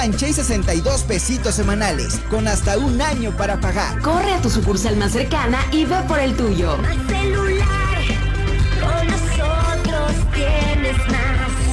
Anche 62 pesitos semanales, con hasta un año para pagar. Corre a tu sucursal más cercana y ve por el tuyo. Más celular, con nosotros tienes más.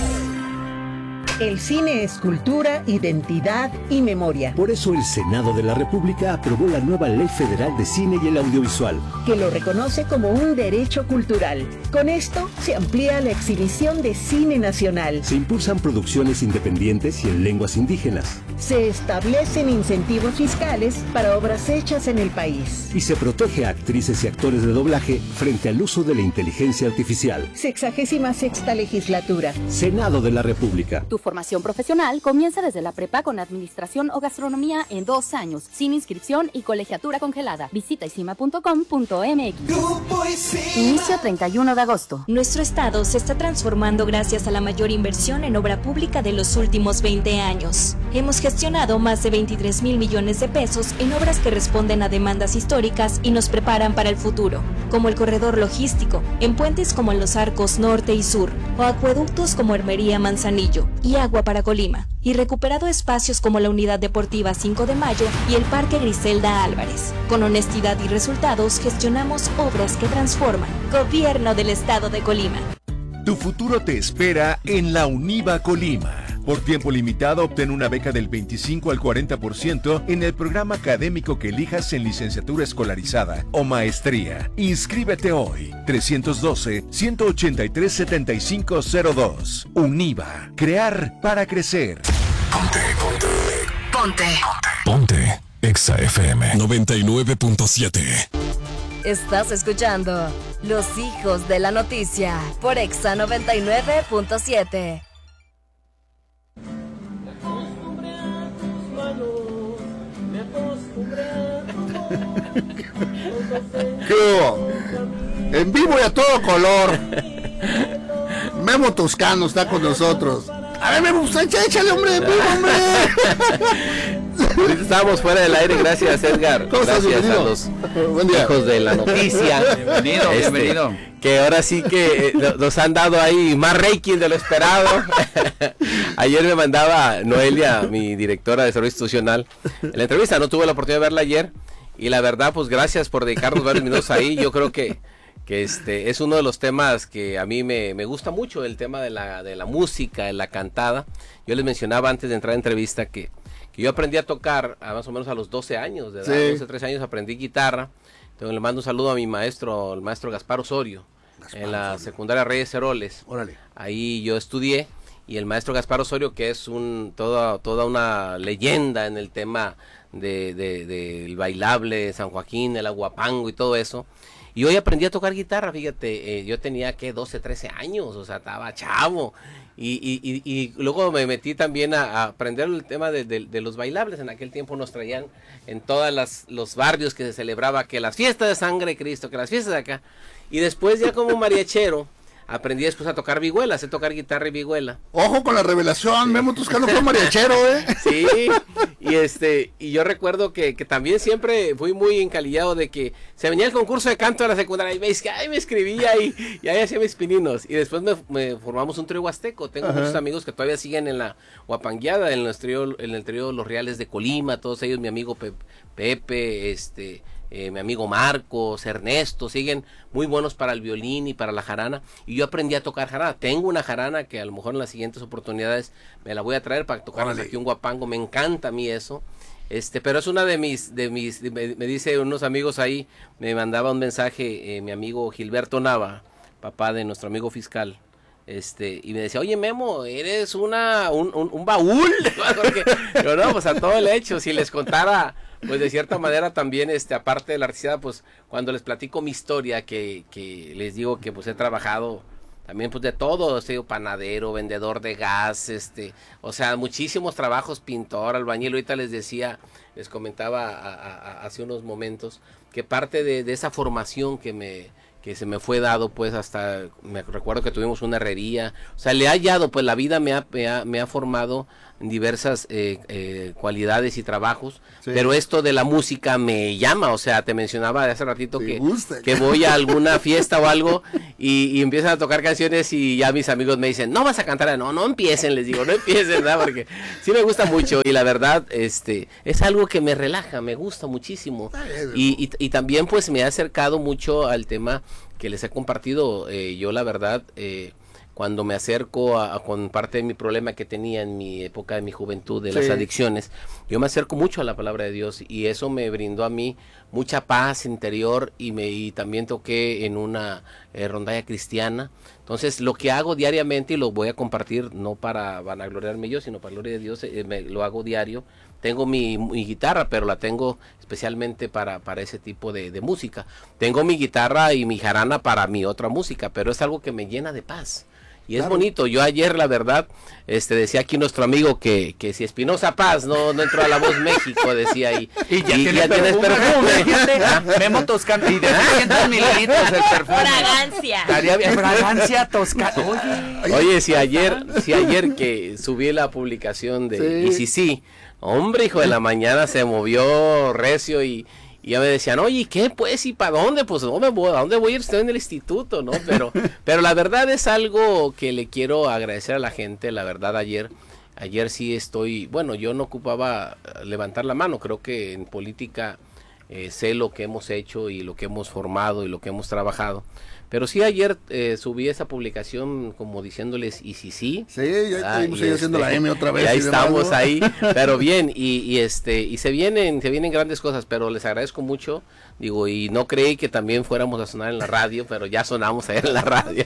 El cine es cultura, identidad y memoria. Por eso el Senado de la República aprobó la nueva Ley Federal de Cine y el Audiovisual, que lo reconoce como un derecho cultural. Con esto se amplía la exhibición de cine nacional. Se impulsan producciones independientes y en lenguas indígenas. Se establecen incentivos fiscales para obras hechas en el país. Y se protege a actrices y actores de doblaje frente al uso de la inteligencia artificial. 66ª legislatura. Senado de la República. Tu formación profesional comienza desde la prepa con administración o gastronomía en 2 años, sin inscripción y colegiatura congelada. Visita isima.com.mx. Inicio 31 de agosto. Nuestro estado se está transformando gracias a la mayor inversión en obra pública de los últimos 20 años. Hemos gestionado más de 23,000 millones de pesos en obras que responden a demandas históricas y nos preparan para el futuro, como el corredor logístico, en puentes como en los arcos norte y sur, o acueductos como Hermería Manzanillo y Agua para Colima, y recuperado espacios como la Unidad Deportiva 5 de Mayo y el Parque Griselda Álvarez. Con honestidad y resultados gestionamos obras que transforman. Gobierno del Estado de Colima. Tu futuro te espera en la UNIVA Colima. Por tiempo limitado, obtén una beca del 25 al 40% en el programa académico que elijas en licenciatura escolarizada o maestría. Inscríbete hoy. 312-183-7502. UNIVA. Crear para crecer. Ponte. Exa FM 99.7. Estás escuchando Los Hijos de la Noticia por Exa 99.7. ¿Qué hubo? En vivo y a todo color. Memo Toscano está con nosotros. A ver, Memo, échale, hombre, en vivo, hombre. Estábamos fuera del aire, gracias, Edgar. Gracias a los hijos de la noticia. Bienvenido. Que ahora sí que nos han dado ahí más rating de lo esperado. Ayer me mandaba Noelia, mi directora de Desarrollo Institucional, la entrevista. No tuve la oportunidad de verla ayer. Y la verdad, pues gracias por dedicarnos varios minutos ahí. Yo creo que es uno de los temas que a mí me gusta mucho, el tema de la música, de la cantada. Yo les mencionaba antes de entrar a la entrevista que yo aprendí a tocar más o menos a los 12 años de edad, sí. 12, 13 años aprendí guitarra. Entonces le mando un saludo a mi maestro, el maestro Gaspar Osorio, en la secundaria Reyes Heroles. Órale. Ahí yo estudié, y el maestro Gaspar Osorio, que es toda una leyenda en el tema del bailable, San Joaquín, el aguapango y todo eso. Y hoy aprendí a tocar guitarra, fíjate, yo tenía 12, 13 años, o sea, estaba chavo. Y luego me metí también a aprender el tema de los bailables. En aquel tiempo nos traían en todos los barrios que se celebraba que las fiestas de Sangre de Cristo, que las fiestas de acá. Y después ya como mariachero, aprendí después a tocar vihuela, sé tocar guitarra y vihuela. Ojo con la revelación, sí. Memo Toscano fue mariachero, Sí, y yo recuerdo que también siempre fui muy encalillado de que se venía el concurso de canto de la secundaria y me escribía y ahí hacía mis pininos. Y después me formamos un trío huasteco. Tengo muchos amigos que todavía siguen en la huapangueada, en el trío Los Reales de Colima, todos ellos, mi amigo Pepe, mi amigo Marcos, Ernesto, siguen muy buenos para el violín y para la jarana, y yo aprendí a tocar jarana. Tengo una jarana que a lo mejor en las siguientes oportunidades me la voy a traer para tocarles aquí un guapango. Me encanta a mí eso, pero es una de mis me dice unos amigos ahí, me mandaba un mensaje mi amigo Gilberto Nava, papá de nuestro amigo fiscal, y me decía, oye Memo, eres un baúl. Porque, pero no, pues a todo el hecho, si les contara, pues de cierta manera también, aparte de la artista, pues cuando les platico mi historia, que les digo que pues he trabajado también pues de todo, he sido panadero, vendedor de gas, o sea, muchísimos trabajos, pintor, albañil. Ahorita les comentaba hace unos momentos, que parte de esa formación que se me fue dado, pues hasta me recuerdo que tuvimos una herrería, o sea, le ha hallado, pues la vida me ha formado diversas cualidades y trabajos, pero esto de la música me llama, o sea, te mencionaba hace ratito que voy a alguna fiesta o algo y empiezan a tocar canciones y ya mis amigos me dicen, no vas a cantar, no empiecen, les digo, no empiecen, ¿verdad? Porque sí me gusta mucho y la verdad, es algo que me relaja, me gusta muchísimo y también pues me ha acercado mucho al tema que les he compartido, yo la verdad, cuando me acerco con parte de mi problema que tenía en mi época de mi juventud, de las adicciones, yo me acerco mucho a la palabra de Dios y eso me brindó a mí mucha paz interior y también toqué en una rondalla cristiana. Entonces lo que hago diariamente, y lo voy a compartir no para vanagloriarme yo, sino para la gloria de Dios, lo hago diario. Tengo mi guitarra, pero la tengo especialmente para ese tipo de música. Tengo mi guitarra y mi jarana para mi otra música, pero es algo que me llena de paz. Y es bonito. Yo ayer, la verdad, decía aquí nuestro amigo que si Espinosa Paz no entró a La Voz México, decía ahí. Y ya tienes perfume. Memo Toscano. Y de 300 mililitros el perfume. Fragancia. Fragancia Toscano. Oye, si ayer que subí la publicación de Y sí, hombre, hijo de la mañana se movió recio y ya me decían, oye, ¿qué pues? ¿Y para dónde? Pues, ¿a dónde voy a ir? Estoy en el instituto, ¿no? Pero la verdad es algo que le quiero agradecer a la gente. La verdad, ayer sí yo no ocupaba levantar la mano. Creo que en política sé lo que hemos hecho y lo que hemos formado y lo que hemos trabajado. Pero sí, ayer subí esa publicación como diciéndoles, ¿y si sí? Sí, ya estuvimos haciendo la M otra vez. Ya estamos ahí, pero bien, y se vienen grandes cosas, pero les agradezco mucho, digo, y no creí que también fuéramos a sonar en la radio, pero ya sonamos ahí en la radio.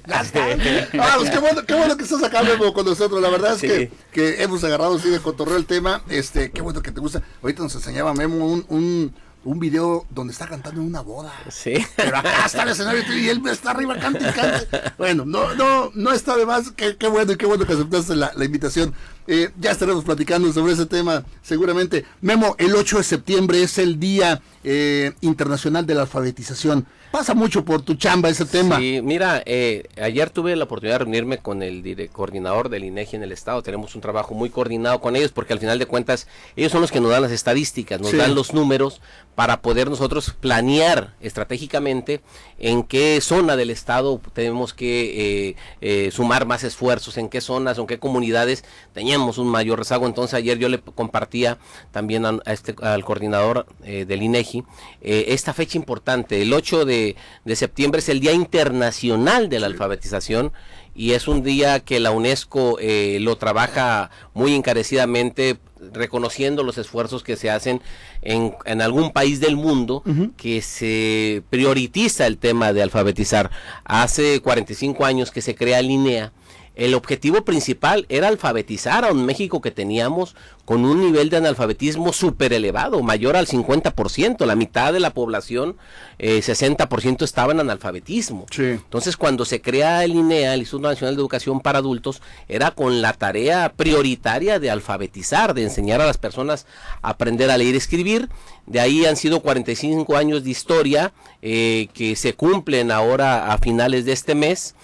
Pues qué bueno que estás acá, Memo, con nosotros, la verdad es que hemos agarrado así de cotorreo el tema, qué bueno que te gusta. Ahorita nos enseñaba Memo un video donde está cantando en una boda. Sí. Pero acá está el escenario y él está arriba, canta y canta. Bueno, no está de más. Qué bueno que aceptaste la invitación. Ya estaremos platicando sobre ese tema seguramente. Memo, el 8 de septiembre es el Día Internacional de la Alfabetización. Pasa mucho por tu chamba ese tema. Sí, mira, ayer tuve la oportunidad de reunirme con el coordinador del INEGI en el estado. Tenemos un trabajo muy coordinado con ellos porque al final de cuentas ellos son los que nos dan las estadísticas, nos dan los números para poder nosotros planear estratégicamente en qué zona del estado tenemos que sumar más esfuerzos, en qué zonas o en qué comunidades teníamos un mayor rezago. Entonces ayer yo le compartía también al coordinador del INEGI esta fecha importante. El 8 de septiembre es el Día Internacional de la Alfabetización y es un día que la UNESCO lo trabaja muy encarecidamente, reconociendo los esfuerzos que se hacen en algún país del mundo que se prioriza el tema de alfabetizar. Hace 45 años que se crea el INEA. El objetivo principal era alfabetizar a un México que teníamos con un nivel de analfabetismo súper elevado, mayor al 50%, la mitad de la población, 60% estaba en analfabetismo. Sí. Entonces cuando se crea el INEA, el Instituto Nacional de Educación para Adultos, era con la tarea prioritaria de alfabetizar, de enseñar a las personas a aprender a leer y escribir. De ahí han sido 45 años de historia que se cumplen ahora a finales de este mes.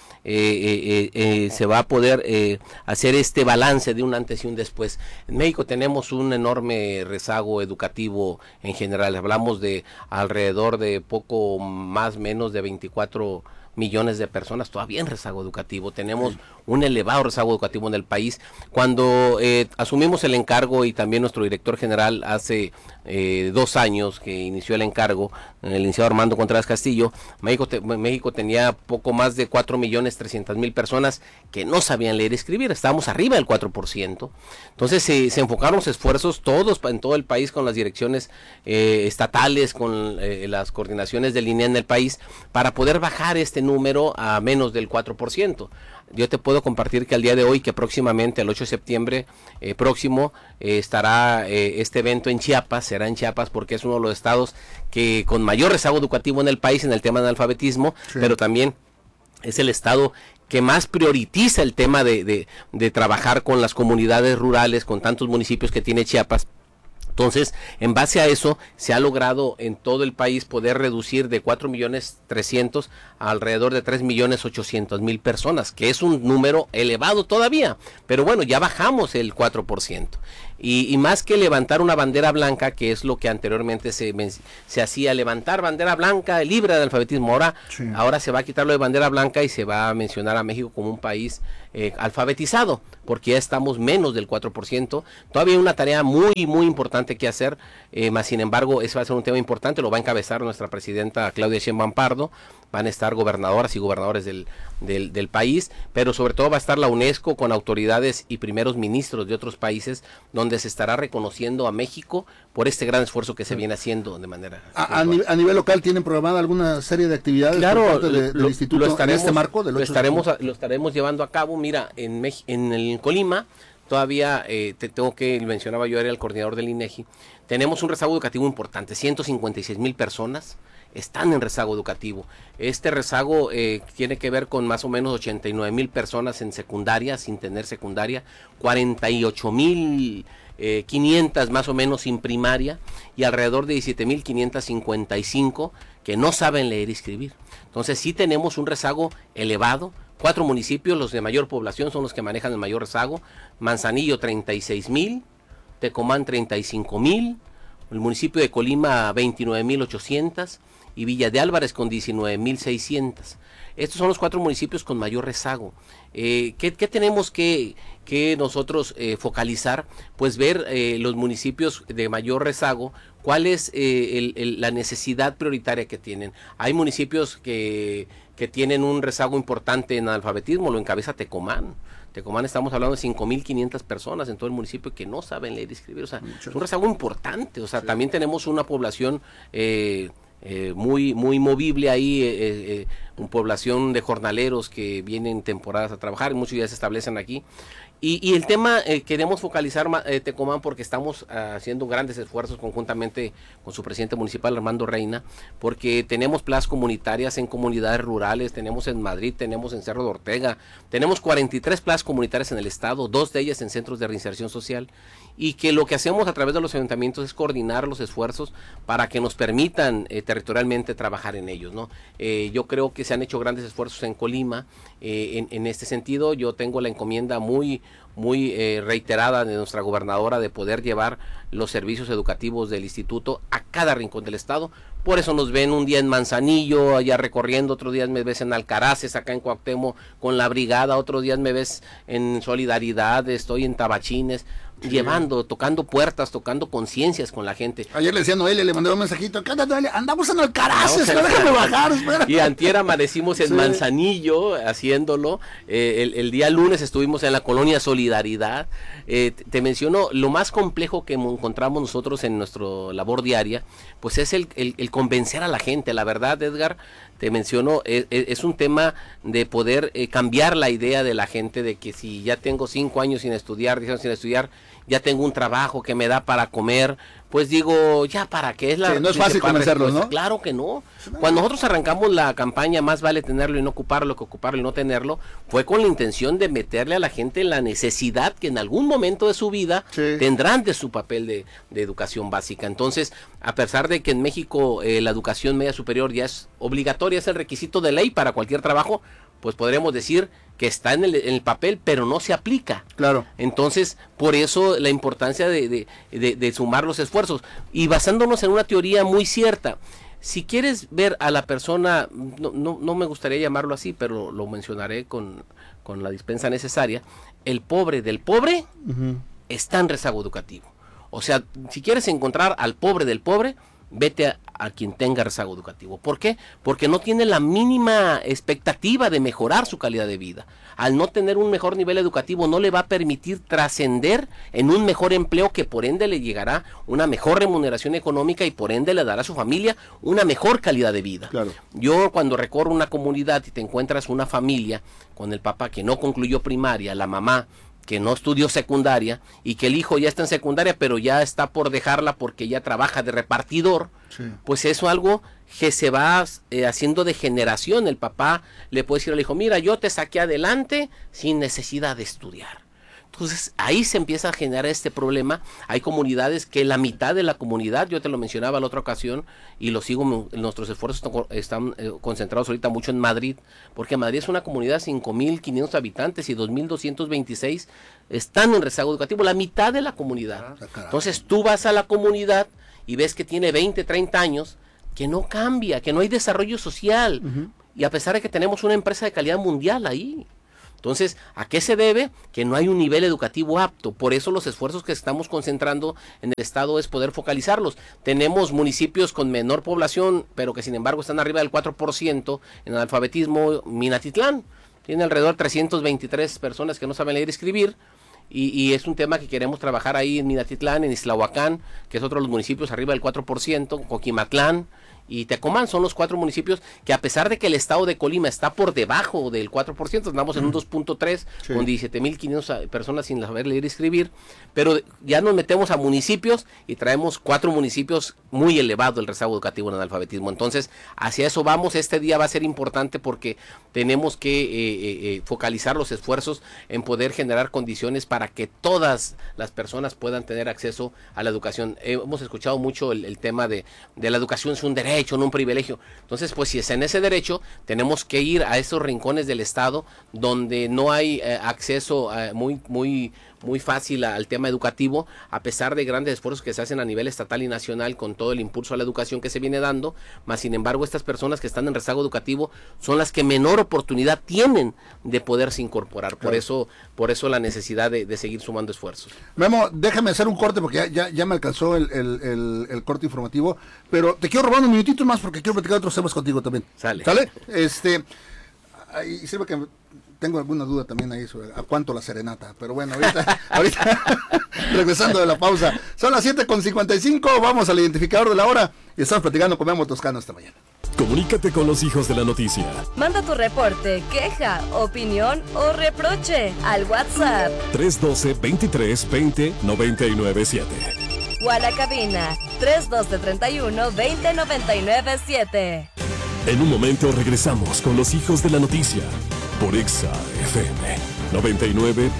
Se va a poder hacer este balance de un antes y un después. En México tenemos un enorme rezago educativo en general. Hablamos de alrededor de poco más menos de 24 millones de personas todavía en rezago educativo. Tenemos un elevado rezago educativo en el país. Cuando asumimos el encargo y también nuestro director general hace 2 años que inició el encargo, el licenciado Armando Contreras Castillo, México tenía poco más de 4.300.000 personas que no sabían leer y escribir. Estábamos arriba del 4%. Entonces se enfocaron los esfuerzos todos en todo el país con las direcciones estatales, con las coordinaciones del INEA en el país para poder bajar este número a menos del 4%. Yo te puedo compartir que al día de hoy, que próximamente, el 8 de septiembre próximo, estará este evento en Chiapas, será en Chiapas porque es uno de los estados que con mayor rezago educativo en el país en el tema del alfabetismo, pero también es el estado que más prioriza el tema de trabajar con las comunidades rurales, con tantos municipios que tiene Chiapas, Entonces, en base a eso, se ha logrado en todo el país poder reducir de 4.300.000 a alrededor de 3.800.000 personas, que es un número elevado todavía, pero bueno, ya bajamos el 4%. Y más que levantar una bandera blanca, que es lo que anteriormente se hacía, levantar bandera blanca libre de analfabetismo, ahora se va a quitar lo de bandera blanca y se va a mencionar a México como un país alfabetizado, porque ya estamos menos del 4%. Todavía hay una tarea muy, muy importante que hacer, más sin embargo, ese va a ser un tema importante, lo va a encabezar nuestra presidenta Claudia Sheinbaum Pardo, van a estar gobernadoras y gobernadores del país, pero sobre todo va a estar la UNESCO con autoridades y primeros ministros de otros países, donde se estará reconociendo a México por este gran esfuerzo que se viene haciendo de manera... A nivel local, ¿tienen programada alguna serie de actividades por parte del instituto en este marco? Lo estaremos llevando a cabo. Mira, en el Colima, todavía mencionaba yo, era el coordinador del INEGI, tenemos un rezago educativo importante, 156,000 personas están en rezago educativo. Este rezago tiene que ver con más o menos 89,000 personas en secundaria, sin tener secundaria, 48,500 más o menos sin primaria y alrededor de 17,555 que no saben leer y escribir. Entonces sí tenemos un rezago elevado. 4 municipios, los de mayor población, son los que manejan el mayor rezago. Manzanillo 36,000, Tecomán 35,000, el municipio de Colima 29,800 y Villa de Álvarez con 19,600. Estos son los 4 municipios con mayor rezago. ¿Qué tenemos que nosotros focalizar? Pues ver los municipios de mayor rezago, cuál es la necesidad prioritaria que tienen. Hay municipios que tienen un rezago importante en analfabetismo, lo encabeza Tecomán. Tecomán, estamos hablando de 5,500 personas en todo el municipio que no saben leer y escribir. O sea, es un rezago importante. O sea, también tenemos una población muy movible ahí, una población de jornaleros que vienen temporadas a trabajar, muchos ya se establecen aquí. Y el tema queremos focalizar Tecomán porque estamos haciendo grandes esfuerzos conjuntamente con su presidente municipal Armando Reina, porque tenemos plazas comunitarias en comunidades rurales, tenemos en Madrid, tenemos en Cerro de Ortega, tenemos 43 plazas comunitarias en el estado, 2 de ellas en centros de reinserción social, y que lo que hacemos a través de los ayuntamientos es coordinar los esfuerzos para que nos permitan territorialmente trabajar en ellos, ¿no? Yo creo que se han hecho grandes esfuerzos en Colima en este sentido. Yo tengo la encomienda muy reiterada de nuestra gobernadora de poder llevar los servicios educativos del instituto a cada rincón del estado. Por eso nos ven un día en Manzanillo, allá recorriendo, otros días me ves en Alcaraces, acá en Cuauhtémoc con la brigada, otros días me ves en Solidaridad, estoy en Tabachines, llevando, tocando puertas, tocando conciencias con la gente. Ayer le decía a Noelia, le mandé un mensajito, ¿qué onda, Noelia? Andamos en Alcaraces, déjame bajar, espera. Y antier amanecimos en Manzanillo haciéndolo, el día lunes estuvimos en la colonia Solidaridad. Te menciono, lo más complejo que encontramos nosotros en nuestra labor diaria, pues es el convencer a la gente. La verdad, Edgar, te menciono, es un tema de poder cambiar la idea de la gente de que si ya tengo 5 años sin estudiar, 10 años sin estudiar, ya tengo un trabajo que me da para comer, pues digo, ya para qué es la... Sí, no es fácil convencerlos, ¿no? Claro que no. Cuando nosotros arrancamos la campaña Más vale tenerlo y no ocuparlo que ocuparlo y no tenerlo, fue con la intención de meterle a la gente la necesidad que en algún momento de su vida tendrán de su papel de educación básica. Entonces, a pesar de que en México la educación media superior ya es obligatoria, es el requisito de ley para cualquier trabajo, pues podremos decir que está en el papel, pero no se aplica. Claro. Entonces, por eso la importancia de sumar los esfuerzos. Y basándonos en una teoría muy cierta, si quieres ver a la persona, no me gustaría llamarlo así, pero lo mencionaré con la dispensa necesaria, el pobre del pobre está en rezago educativo. O sea, si quieres encontrar al pobre del pobre, vete a quien tenga rezago educativo. ¿Por qué? Porque no tiene la mínima expectativa de mejorar su calidad de vida. Al no tener un mejor nivel educativo, no le va a permitir trascender en un mejor empleo, que por ende le llegará una mejor remuneración económica y por ende le dará a su familia una mejor calidad de vida. Claro. Yo cuando recorro una comunidad y te encuentras una familia con el papá que no concluyó primaria, la mamá que no estudió secundaria y que el hijo ya está en secundaria pero ya está por dejarla porque ya trabaja de repartidor, pues eso es algo que se va haciendo de generación. El papá le puede decir al hijo, mira, yo te saqué adelante sin necesidad de estudiar. Entonces ahí se empieza a generar este problema. Hay comunidades que la mitad de la comunidad, yo te lo mencionaba la otra ocasión y lo sigo, nuestros esfuerzos están concentrados ahorita mucho en Madrid, porque Madrid es una comunidad de 5.500 habitantes y 2.226 están en rezago educativo, la mitad de la comunidad. Entonces tú vas a la comunidad y ves que tiene 20, 30 años, que no cambia, que no hay desarrollo social, y a pesar de que tenemos una empresa de calidad mundial ahí. Entonces, ¿a qué se debe? Que no hay un nivel educativo apto. Por eso los esfuerzos que estamos concentrando en el Estado es poder focalizarlos. Tenemos municipios con menor población, pero que sin embargo están arriba del 4% en analfabetismo. Minatitlán tiene alrededor de 323 personas que no saben leer y escribir. Y es un tema que queremos trabajar ahí en Minatitlán, en Islahuacán, que es otro de los municipios arriba del 4%, Coquimatlán y Tecomán son los 4 municipios que, a pesar de que el estado de Colima está por debajo del 4%, andamos en un 2.3 con 17.500 personas sin saber leer y escribir, pero ya nos metemos a municipios y traemos 4 municipios muy elevado el rezago educativo en analfabetismo. Entonces, hacia eso vamos. Este día va a ser importante porque tenemos que focalizar los esfuerzos en poder generar condiciones para que todas las personas puedan tener acceso a la educación. Hemos escuchado mucho el tema de la educación es un derecho, no un privilegio. Entonces, pues si es en ese derecho, tenemos que ir a esos rincones del Estado donde no hay acceso muy fácil al tema educativo, a pesar de grandes esfuerzos que se hacen a nivel estatal y nacional con todo el impulso a la educación que se viene dando, más sin embargo estas personas que están en rezago educativo son las que menor oportunidad tienen de poderse incorporar. Claro. Por eso la necesidad de seguir sumando esfuerzos. Memo, déjame hacer un corte porque ya me alcanzó el corte informativo, pero te quiero robar un minutito más porque quiero platicar otros temas contigo también. ¿Sale? Y sirve que tengo alguna duda también ahí sobre a cuánto la serenata, pero bueno, ahorita regresando de la pausa, son las 7:55, vamos al identificador de la hora y estamos platicando con Memo Toscano esta mañana. Comunícate con los hijos de la noticia. Manda tu reporte, queja, opinión o reproche al WhatsApp 312-23-20-997 o a la cabina 312-31-20-997. En un momento regresamos con los hijos de la noticia por Exa FM 99.7.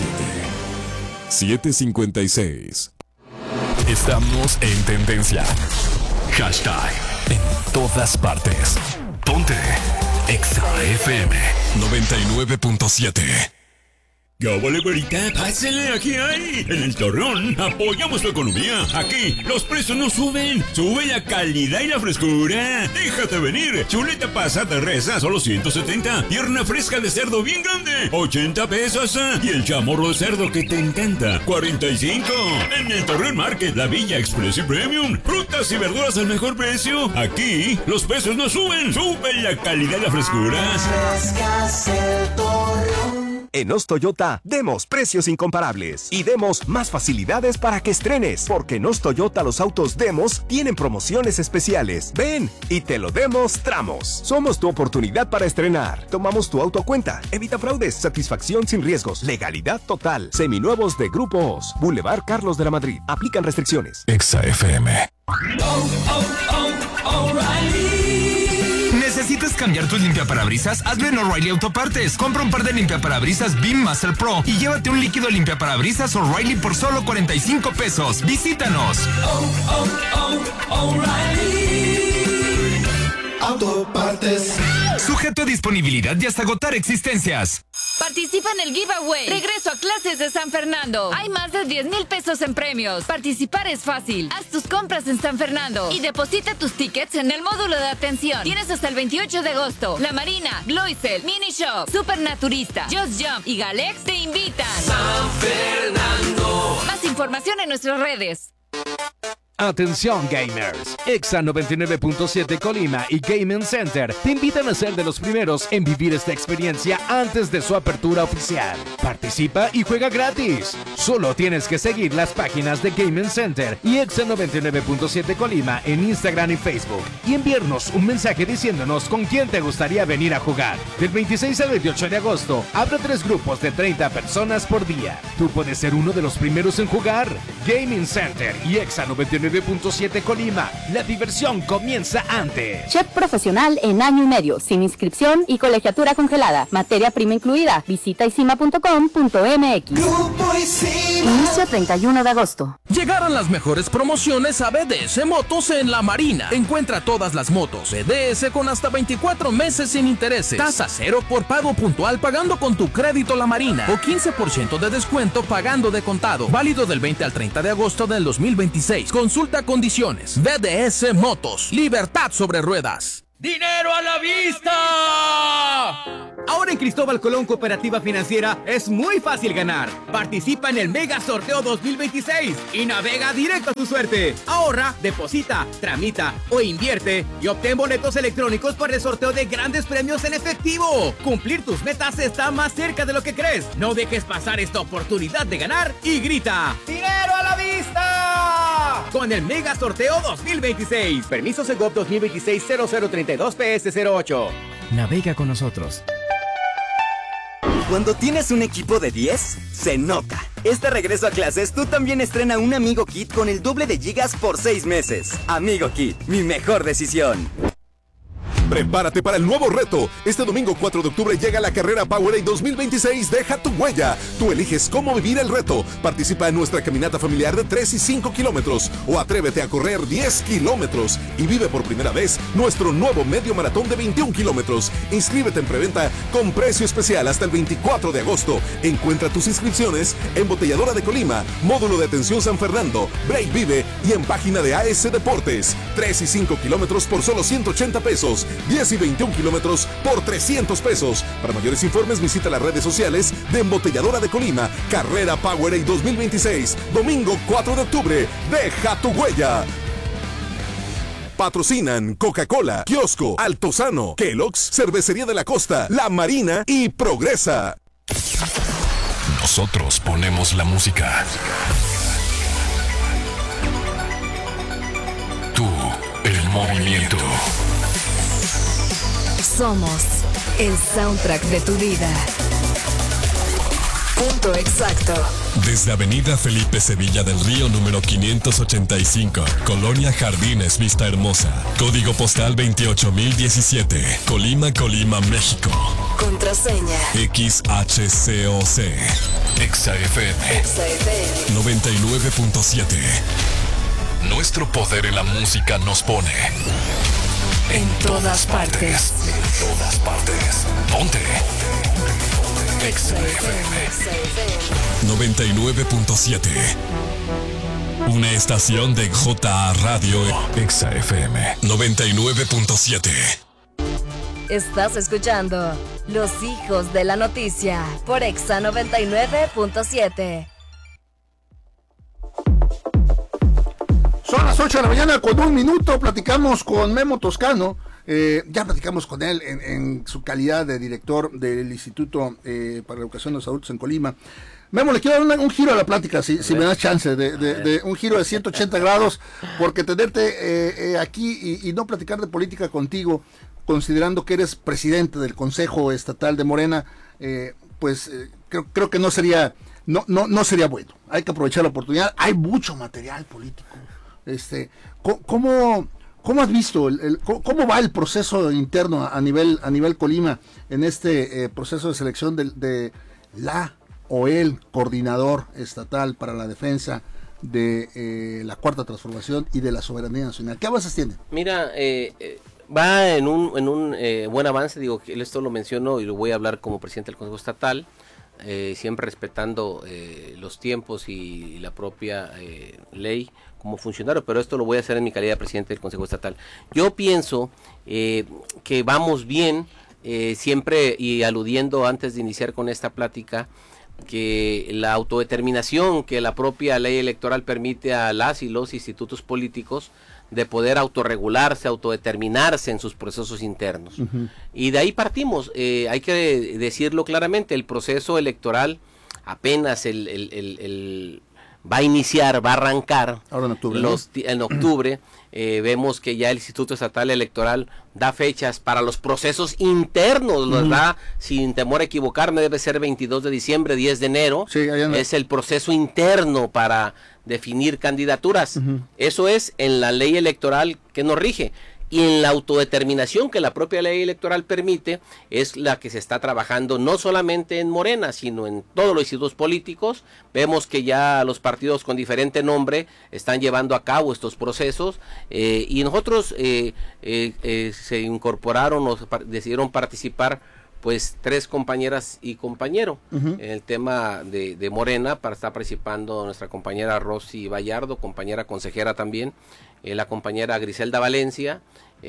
7:56. Estamos en tendencia. Hashtag en todas partes. Ponte Exa FM 99.7. ¿Qué vale, güerita? Pásale, aquí hay. En el Torreón apoyamos tu economía. Aquí los precios no suben. Sube la calidad y la frescura. Déjate venir. Chuleta pasada de res a solo 170. Pierna fresca de cerdo bien grande, 80 pesos. Y el chamorro de cerdo que te encanta, 45. En el Torreón Market, la Villa Express y Premium. Frutas y verduras al mejor precio. Aquí los precios no suben. Sube la calidad y la frescura. En Os Toyota, demos precios incomparables y demos más facilidades para que estrenes, porque en Os Toyota los autos demos tienen promociones especiales. Ven y te lo demostramos. Somos tu oportunidad para estrenar. Tomamos tu auto a cuenta. Evita fraudes, satisfacción sin riesgos, legalidad total. Seminuevos de Grupo Os, Boulevard Carlos de la Madrid. Aplican restricciones. Exa FM. ¿Necesitas cambiar tus limpiaparabrisas? Hazlo en O'Reilly Autopartes. Compra un par de limpiaparabrisas Beam Master Pro y llévate un líquido limpiaparabrisas O'Reilly por solo 45 pesos. ¡Visítanos! O'Reilly Autopartes. Sujeto a disponibilidad y hasta agotar existencias. Participa en el giveaway. Regreso a clases de San Fernando. Hay más de 10,000 pesos en premios. Participar es fácil. Haz tus compras en San Fernando y deposita tus tickets en el módulo de atención. Tienes hasta el 28 de agosto. La Marina, Gloisel, Mini Shop, Supernaturista, Just Jump y Galex te invitan. San Fernando. Más información en nuestras redes. Atención gamers, Exa 99.7 Colima y Gaming Center te invitan a ser de los primeros en vivir esta experiencia antes de su apertura oficial. Participa y juega gratis. Solo tienes que seguir las páginas de Gaming Center y Exa 99.7 Colima en Instagram y Facebook y enviarnos un mensaje diciéndonos con quién te gustaría venir a jugar. Del 26 al 28 de agosto habrá 3 grupos de 30 personas por día. Tú puedes ser uno de los primeros en jugar. Gaming Center y Exa 99.7 99.7 Colima. La diversión comienza antes. Chef profesional en año y medio, sin inscripción y colegiatura congelada. Materia prima incluida. Visita isima.com.mx. Inicio 31 de agosto. Llegaron las mejores promociones a BDS Motos en La Marina. Encuentra todas las motos BDS con hasta 24 meses sin intereses. Tasa cero por pago puntual pagando con tu crédito La Marina. O 15% de descuento pagando de contado. Válido del 20 al 30 de agosto del 2026. Consulta condiciones. BDS Motos. Libertad sobre ruedas. ¡Dinero a la vista! Ahora en Cristóbal Colón Cooperativa Financiera es muy fácil ganar. Participa en el Mega Sorteo 2026 y navega directo a tu suerte. Ahorra, deposita, tramita o invierte y obtén boletos electrónicos para el sorteo de grandes premios en efectivo. Cumplir tus metas está más cerca de lo que crees. No dejes pasar esta oportunidad de ganar y grita ¡Dinero a la vista! Con el Mega Sorteo 2026. Permiso Segov 2026-0032 PS08. Navega con nosotros. Cuando tienes un equipo de 10, se nota. Este regreso a clases, tú también estrena un Amigo Kit con el doble de gigas por 6 meses. Amigo Kit, mi mejor decisión. Prepárate para el nuevo reto. Este domingo 4 de octubre llega la carrera Powerade 2026 Deja tu huella. Tú eliges cómo vivir el reto. Participa en nuestra caminata familiar de 3 y 5 kilómetros o atrévete a correr 10 kilómetros y vive por primera vez nuestro nuevo medio maratón de 21 kilómetros. Inscríbete en preventa con precio especial hasta el 24 de agosto. Encuentra tus inscripciones en Botelladora de Colima, Módulo de Atención San Fernando, Break Vive y en página de AS Deportes. 3 y 5 kilómetros por solo 180 pesos. 10 y 21 kilómetros por 300 pesos. Para mayores informes visita las redes sociales de Embotelladora de Colima. Carrera Powerade 2026. Domingo 4 de octubre. Deja tu huella. Patrocinan Coca-Cola, Kiosco, Altozano, Kellogg's, Cervecería de la Costa, La Marina y Progresa. Nosotros ponemos la música. Tú, el movimiento. Somos el soundtrack de tu vida. Punto exacto. Desde Avenida Felipe Sevilla del Río número 585, Colonia Jardines Vista Hermosa, código postal 28017, Colima, Colima, México. Contraseña XHCOC. ExaFM 99.7. Nuestro poder en la música nos pone en todas partes. En todas partes. Ponte. XFM 99.7. Una estación de JA Radio. XFM 99.7. Estás escuchando Los Hijos de la Noticia por Exa 99.7. Son las 8 de la mañana con 1 minuto. Platicamos con Memo Toscano. Ya platicamos con él en su calidad de director del Instituto para la Educación de los Adultos en Colima. Memo, le quiero dar un giro a la plática, si me das chance, de un giro de 180 grados, porque tenerte aquí y no platicar de política contigo, considerando que eres presidente del Consejo Estatal de Morena, creo que no sería bueno. Hay que aprovechar la oportunidad. Hay mucho material político. ¿Cómo has visto cómo va el proceso interno a nivel Colima en este proceso de selección de la o el coordinador estatal para la defensa de la Cuarta Transformación y de la soberanía nacional? ¿Qué avances tiene? Mira, va en un buen avance. Digo que esto lo menciono y lo voy a hablar como presidente del Consejo Estatal. Siempre respetando los tiempos y la propia ley como funcionario, pero esto lo voy a hacer en mi calidad de presidente del Consejo Estatal. Yo pienso que vamos bien, siempre y aludiendo antes de iniciar con esta plática, que la autodeterminación que la propia ley electoral permite a las y los institutos políticos de poder autorregularse, autodeterminarse en sus procesos internos. Y de ahí partimos. Hay que decirlo claramente, el proceso electoral apenas el va a iniciar, va a arrancar ahora en octubre, en octubre. Vemos que ya el Instituto Estatal Electoral da fechas para los procesos internos, los da, sin temor a equivocarme, debe ser 22 de diciembre, 10 de enero, es el proceso interno para definir candidaturas. Eso es en la ley electoral que nos rige. Y en la autodeterminación que la propia ley electoral permite, es la que se está trabajando no solamente en Morena, sino en todos los institutos políticos. Vemos que ya los partidos con diferente nombre están llevando a cabo estos procesos, y nosotros se incorporaron o decidieron participar pues 3 compañeras y compañero en el tema de Morena. Está participando nuestra compañera Rosy Vallardo, compañera consejera también, la compañera Griselda Valencia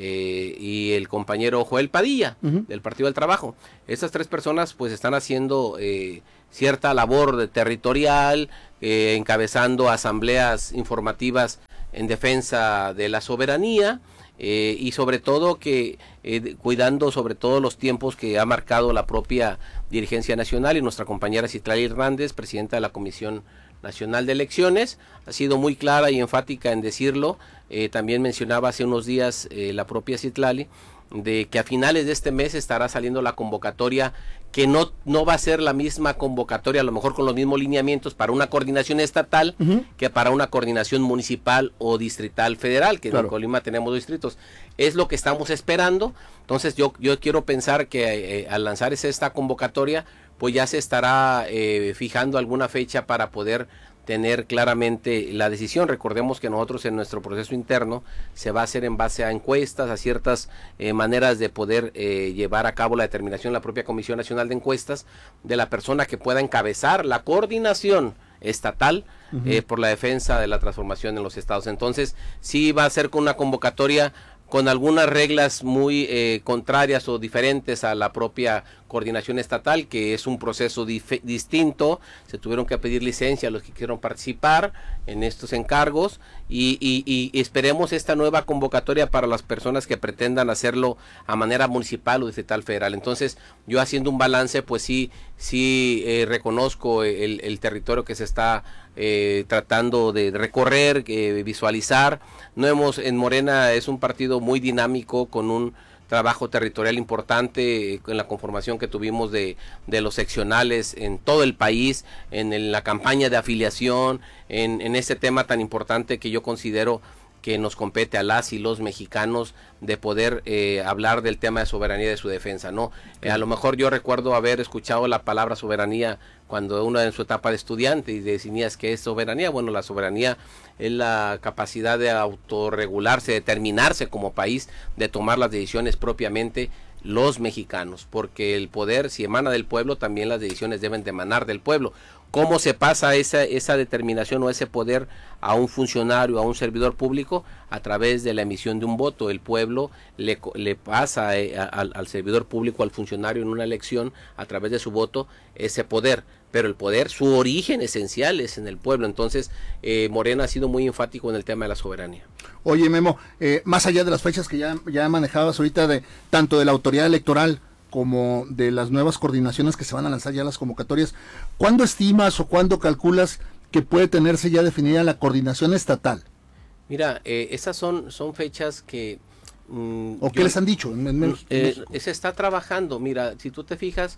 y el compañero Joel Padilla del Partido del Trabajo. Estas 3 personas pues están haciendo cierta labor territorial, encabezando asambleas informativas en defensa de la soberanía, y sobre todo que cuidando sobre todo los tiempos que ha marcado la propia dirigencia nacional, y nuestra compañera Citlali Hernández, presidenta de la Comisión Nacional de Elecciones, ha sido muy clara y enfática en decirlo. También mencionaba hace unos días la propia Citlali de que a finales de este mes estará saliendo la convocatoria, que no va a ser la misma convocatoria, a lo mejor con los mismos lineamientos para una coordinación estatal que para una coordinación municipal o distrital federal, que en Colima tenemos distritos. Es lo que estamos esperando. Entonces yo quiero pensar que al lanzar esta convocatoria, pues ya se estará fijando alguna fecha para poder tener claramente la decisión. Recordemos que nosotros en nuestro proceso interno se va a hacer en base a encuestas, a ciertas maneras de poder llevar a cabo la determinación de la propia Comisión Nacional de Encuestas de la persona que pueda encabezar la coordinación estatal por la defensa de la transformación en los estados. Entonces sí va a ser con una convocatoria con algunas reglas muy contrarias o diferentes a la propia coordinación estatal, que es un proceso distinto. Se tuvieron que pedir licencia a los que quisieron participar en estos encargos, y esperemos esta nueva convocatoria para las personas que pretendan hacerlo a manera municipal o distrital federal. Entonces yo, haciendo un balance, pues sí reconozco el territorio que se está tratando de recorrer, visualizar. En Morena es un partido muy dinámico, con un trabajo territorial importante, en la conformación que tuvimos de los seccionales en todo el país, en la campaña de afiliación, en este tema tan importante que yo considero que nos compete a las y los mexicanos, de poder hablar del tema de soberanía y de su defensa, ¿no? A lo mejor yo recuerdo haber escuchado la palabra soberanía cuando uno en su etapa de estudiante, y decías que es soberanía. Bueno, la soberanía es la capacidad de autorregularse, determinarse como país, de tomar las decisiones propiamente los mexicanos, porque el poder, si emana del pueblo, también las decisiones deben de emanar del pueblo. ¿Cómo se pasa esa determinación o ese poder a un funcionario, a un servidor público? A través de la emisión de un voto. El pueblo le pasa al servidor público, al funcionario en una elección, a través de su voto, ese poder. Pero el poder, su origen esencial es en el pueblo. Entonces Morena ha sido muy enfático en el tema de la soberanía. Oye, Memo, más allá de las fechas que ya manejabas ahorita, tanto de la autoridad electoral como de las nuevas coordinaciones que se van a lanzar ya las convocatorias, ¿cuándo estimas o cuándo calculas que puede tenerse ya definida la coordinación estatal? Mira, esas son fechas que... ¿O qué les han dicho? Se está trabajando. Mira, si tú te fijas,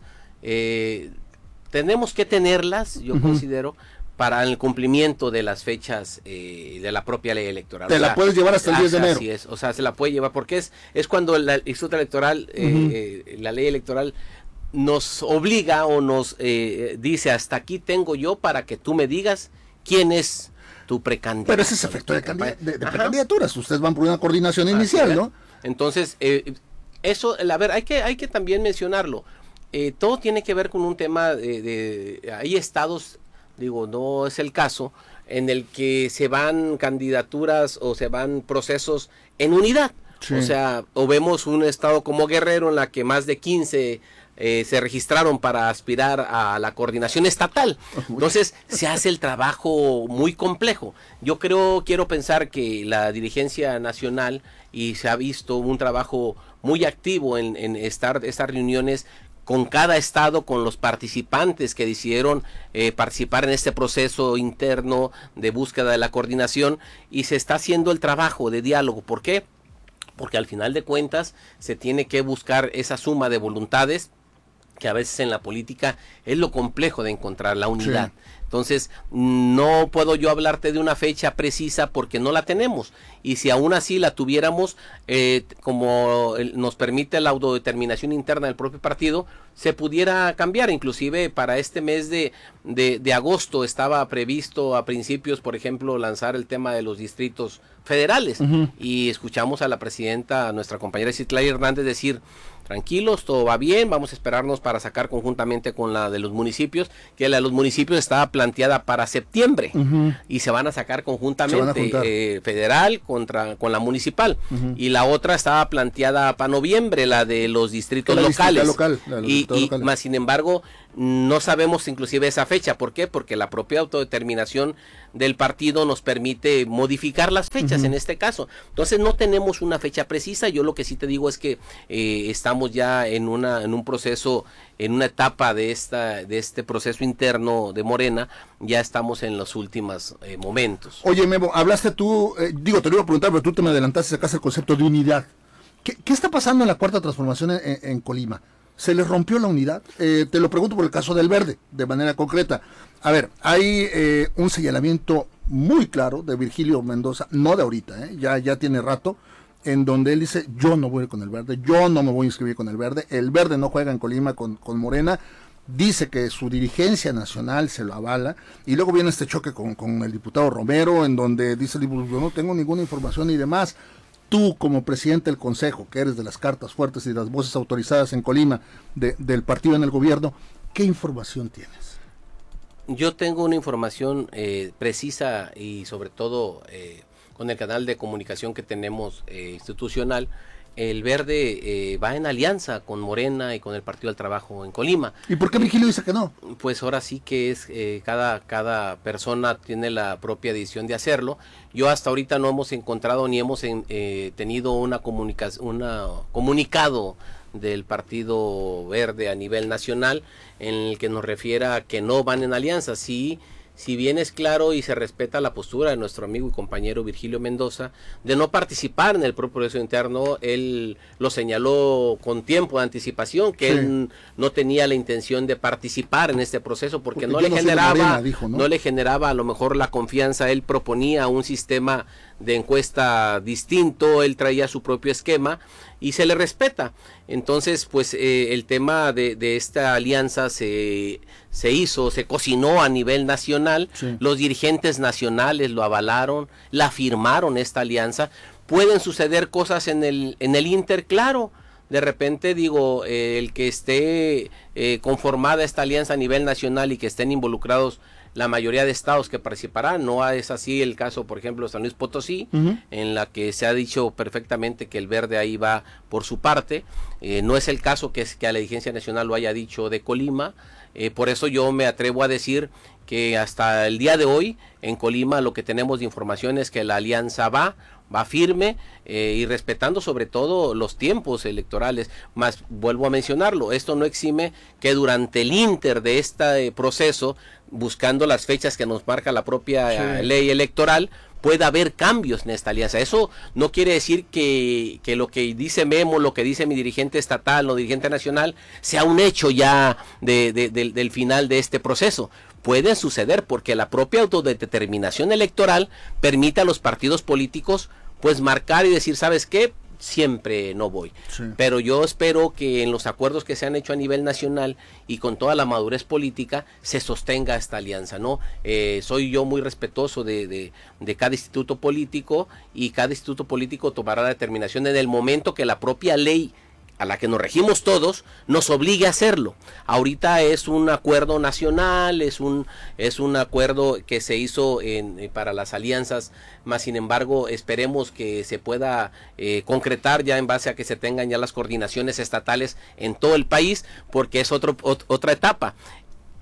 tenemos que tenerlas, yo considero, para el cumplimiento de las fechas de la propia ley electoral. Te la puedes llevar hasta el 10 de enero. Así es, o sea, se la puede llevar, porque es cuando el Instituto Electoral, la ley electoral, nos obliga o nos dice: hasta aquí tengo yo para que tú me digas quién es tu precandidato. Pero ese es efecto de precandidaturas. Ustedes van por una coordinación inicial, ¿no? Entonces, eso, a ver, hay que también mencionarlo. Todo tiene que ver con un tema hay estados, digo, no es el caso, en el que se van candidaturas o se van procesos en unidad. Sí. O sea, o vemos un estado como Guerrero, en la que más de 15 se registraron para aspirar a la coordinación estatal. Entonces se hace el trabajo muy complejo. Yo quiero pensar que la dirigencia nacional, y se ha visto un trabajo muy activo en estas reuniones con cada estado, con los participantes que decidieron participar en este proceso interno de búsqueda de la coordinación, y se está haciendo el trabajo de diálogo. ¿Por qué? Porque al final de cuentas se tiene que buscar esa suma de voluntades, que a veces en la política es lo complejo de encontrar la unidad. Sí. Entonces, no puedo yo hablarte de una fecha precisa porque no la tenemos. Y si aún así la tuviéramos, como nos permite la autodeterminación interna del propio partido, se pudiera cambiar. Inclusive para este mes de agosto estaba previsto a principios, por ejemplo, lanzar el tema de los distritos federales. Y escuchamos a la presidenta, a nuestra compañera Citlali Hernández, decir: tranquilos, todo va bien, vamos a esperarnos para sacar conjuntamente con la de los municipios, que la de los municipios estaba planteada para septiembre, y se van a sacar conjuntamente, federal con la municipal, y la otra estaba planteada para noviembre, la de los distritos locales, más sin embargo no sabemos inclusive esa fecha. ¿Por qué? Porque la propia autodeterminación del partido nos permite modificar las fechas en este caso. Entonces no tenemos una fecha precisa. Yo lo que sí te digo es que estamos ya en un proceso, en una etapa de este proceso interno de Morena. Ya estamos en los últimos momentos. Oye, Memo, hablaste tú, te lo iba a preguntar, pero tú te me adelantaste, sacaste el concepto de unidad. ¿Qué está pasando en la cuarta transformación en Colima? ¿Se les rompió la unidad? Te lo pregunto por el caso del Verde, de manera concreta. A ver, hay un señalamiento muy claro de Virgilio Mendoza, no de ahorita, ya tiene rato, en donde él dice: yo no voy con el Verde, yo no me voy a inscribir con el Verde no juega en Colima con Morena. Dice que su dirigencia nacional se lo avala, y luego viene este choque con el diputado Romero, en donde dice: yo no tengo ninguna información y demás. Tú, como presidente del Consejo, que eres de las cartas fuertes y de las voces autorizadas en Colima del partido en el gobierno, ¿qué información tienes? Yo tengo una información precisa, y sobre todo con el canal de comunicación que tenemos institucional. El Verde va en alianza con Morena y con el Partido del Trabajo en Colima. ¿Y por qué Virgilio dice que no? Pues ahora sí que es cada persona tiene la propia decisión de hacerlo. Yo hasta ahorita no hemos encontrado ni hemos tenido un comunicado del Partido Verde a nivel nacional en el que nos refiera que no van en alianza. Sí, si bien es claro y se respeta la postura de nuestro amigo y compañero Virgilio Mendoza de no participar en el propio proceso interno, él lo señaló con tiempo de anticipación, que él no tenía la intención de participar en este proceso porque no le generaba, Morena, dijo, ¿no? No le generaba a lo mejor la confianza. Él proponía un sistema de encuesta distinto, él traía su propio esquema y se le respeta. Entonces, pues el tema de esta alianza se cocinó a nivel nacional. Los dirigentes nacionales lo avalaron, la firmaron esta alianza. Pueden suceder cosas en el Inter, claro. De repente, el que esté conformada esta alianza a nivel nacional y que estén involucrados la mayoría de estados que participarán, no es así el caso, por ejemplo, de San Luis Potosí, en la que se ha dicho perfectamente que el Verde ahí va por su parte. No es el caso que a la dirigencia nacional lo haya dicho de Colima. Por eso yo me atrevo a decir que hasta el día de hoy en Colima lo que tenemos de información es que la alianza va firme y respetando sobre todo los tiempos electorales. Más vuelvo a mencionarlo, esto no exime que durante el inter de este proceso, buscando las fechas que nos marca la propia ley electoral, pueda haber cambios en esta alianza. Eso no quiere decir que lo que dice Memo, lo que dice mi dirigente estatal o dirigente nacional sea un hecho ya del final de este proceso. Pueden suceder porque la propia autodeterminación electoral permite a los partidos políticos pues marcar y decir: ¿sabes qué? Siempre no voy. Pero yo espero que en los acuerdos que se han hecho a nivel nacional y con toda la madurez política se sostenga esta alianza, ¿no? Soy yo muy respetuoso de cada instituto político, y cada instituto político tomará la determinación en el momento que la propia ley a la que nos regimos todos nos obligue a hacerlo. Ahorita es un acuerdo nacional, es un acuerdo que se hizo para las alianzas, más sin embargo esperemos que se pueda concretar ya en base a que se tengan ya las coordinaciones estatales en todo el país, porque es otra etapa.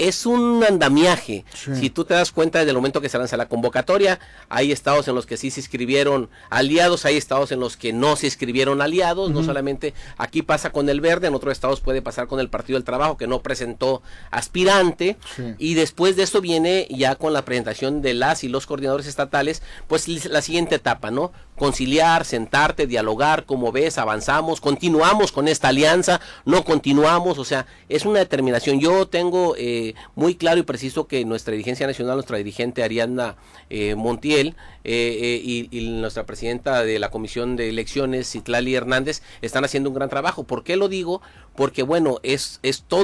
es un andamiaje. Si tú te das cuenta, desde el momento que se lanza la convocatoria, hay estados en los que sí se inscribieron aliados, hay estados en los que no se inscribieron aliados, no solamente aquí pasa con el Verde, en otros estados puede pasar con el Partido del Trabajo, que no presentó aspirante, y después de esto viene ya con la presentación de las y los coordinadores estatales, pues la siguiente etapa, ¿no? Conciliar, sentarte, dialogar, cómo ves, avanzamos, continuamos con esta alianza, no continuamos, o sea, es una determinación. Yo tengo muy claro y preciso que nuestra dirigencia nacional, nuestra dirigente Ariadna Montiel y nuestra presidenta de la Comisión de Elecciones, Citlali Hernández, están haciendo un gran trabajo. ¿Por qué lo digo? Porque bueno, es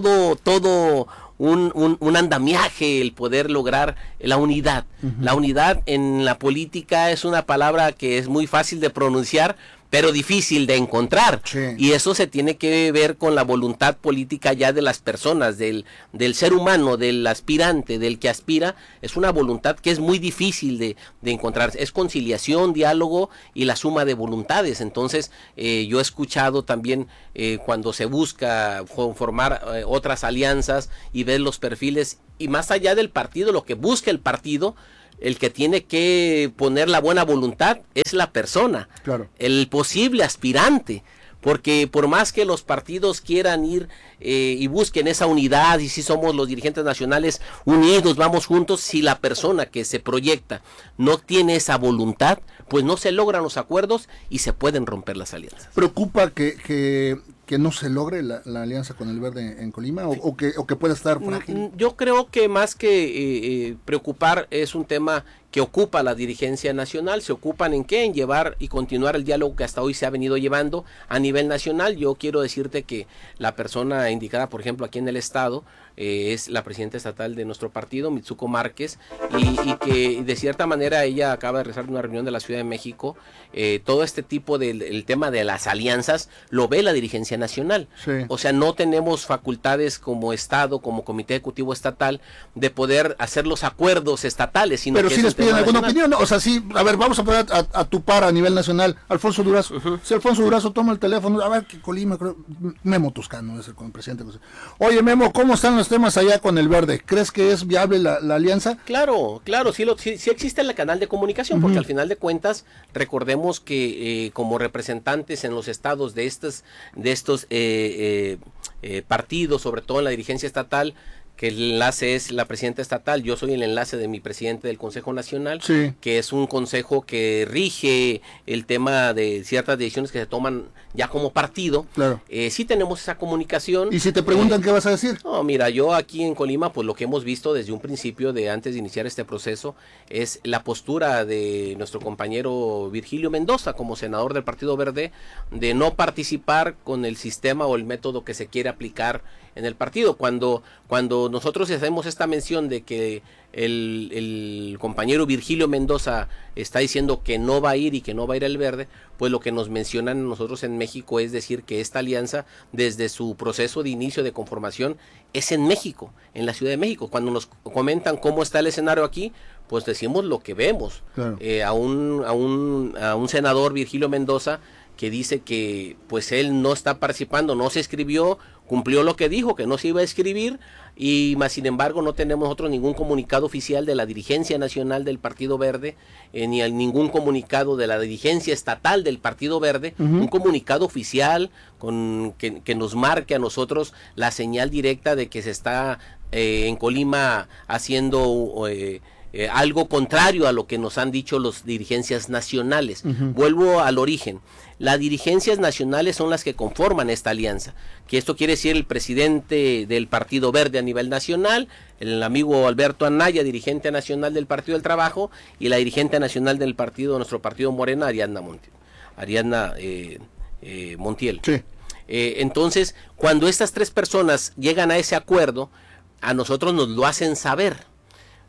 todo un andamiaje el poder lograr la unidad. La unidad en la política es una palabra que es muy fácil de pronunciar, pero difícil de encontrar, y eso se tiene que ver con la voluntad política ya de las personas, del ser humano, del aspirante, del que aspira. Es una voluntad que es muy difícil de encontrar, es conciliación, diálogo y la suma de voluntades. Entonces yo he escuchado también cuando se busca formar otras alianzas y ver los perfiles, y más allá del partido, lo que busca el partido, el que tiene que poner la buena voluntad es la persona, el posible aspirante, porque por más que los partidos quieran ir y busquen esa unidad, y si somos los dirigentes nacionales unidos, vamos juntos, si la persona que se proyecta no tiene esa voluntad, pues no se logran los acuerdos y se pueden romper las alianzas. ¿Preocupa que no se logre la alianza con el Verde en Colima o que pueda estar frágil? Yo creo que más que preocupar es un tema que ocupa la dirigencia nacional. ¿Se ocupan en qué? En llevar y continuar el diálogo que hasta hoy se ha venido llevando a nivel nacional. Yo quiero decirte que la persona indicada, por ejemplo, aquí en el estado, es la presidenta estatal de nuestro partido, Mitsuko Márquez, y que de cierta manera ella acaba de regresar de una reunión de la Ciudad de México. Todo este tipo el tema de las alianzas lo ve la dirigencia nacional. O sea, no tenemos facultades como Estado, como Comité Ejecutivo Estatal, de poder hacer los acuerdos estatales, sino pero que si les piden alguna opinión, ¿no? O sea, sí, a ver, vamos a poner a tu par a nivel nacional, Alfonso Durazo. Si Alfonso Durazo toma el teléfono, a ver, que Colima, Memo Toscano es el presidente. Oye, Memo, ¿cómo están los temas allá con el Verde? ¿Crees que es viable la alianza? Claro, sí existe el canal de comunicación, porque al final de cuentas, recordemos que como representantes en los estados de estos partidos, sobre todo en la dirigencia estatal, que el enlace es la presidenta estatal, yo soy el enlace de mi presidente del Consejo Nacional, que es un consejo que rige el tema de ciertas decisiones que se toman ya como partido. Sí tenemos esa comunicación. ¿Y si te preguntan qué vas a decir? No, mira, yo aquí en Colima, pues lo que hemos visto desde un principio, de antes de iniciar este proceso, es la postura de nuestro compañero Virgilio Mendoza como senador del Partido Verde, de no participar con el sistema o el método que se quiere aplicar en el partido. Cuando nosotros hacemos esta mención de que el compañero Virgilio Mendoza está diciendo que no va a ir y que no va a ir el Verde, pues lo que nos mencionan nosotros en México es decir que esta alianza, desde su proceso de inicio de conformación, es en México, en la Ciudad de México. Cuando nos comentan cómo está el escenario aquí, pues decimos lo que vemos. A un senador, Virgilio Mendoza, que dice que pues él no está participando, no se inscribió, cumplió lo que dijo, que no se iba a inscribir, y más sin embargo no tenemos nosotros ningún comunicado oficial de la dirigencia nacional del Partido Verde, ni ningún comunicado de la dirigencia estatal del Partido Verde, un comunicado oficial que nos marque a nosotros la señal directa de que se está en Colima haciendo algo contrario a lo que nos han dicho las dirigencias nacionales. Vuelvo al origen. Las dirigencias nacionales son las que conforman esta alianza, que esto quiere decir el presidente del Partido Verde a nivel nacional, el amigo Alberto Anaya, dirigente nacional del Partido del Trabajo, y la dirigente nacional del partido, nuestro partido Morena, Ariadna Montiel. Entonces, cuando estas tres personas llegan a ese acuerdo, a nosotros nos lo hacen saber.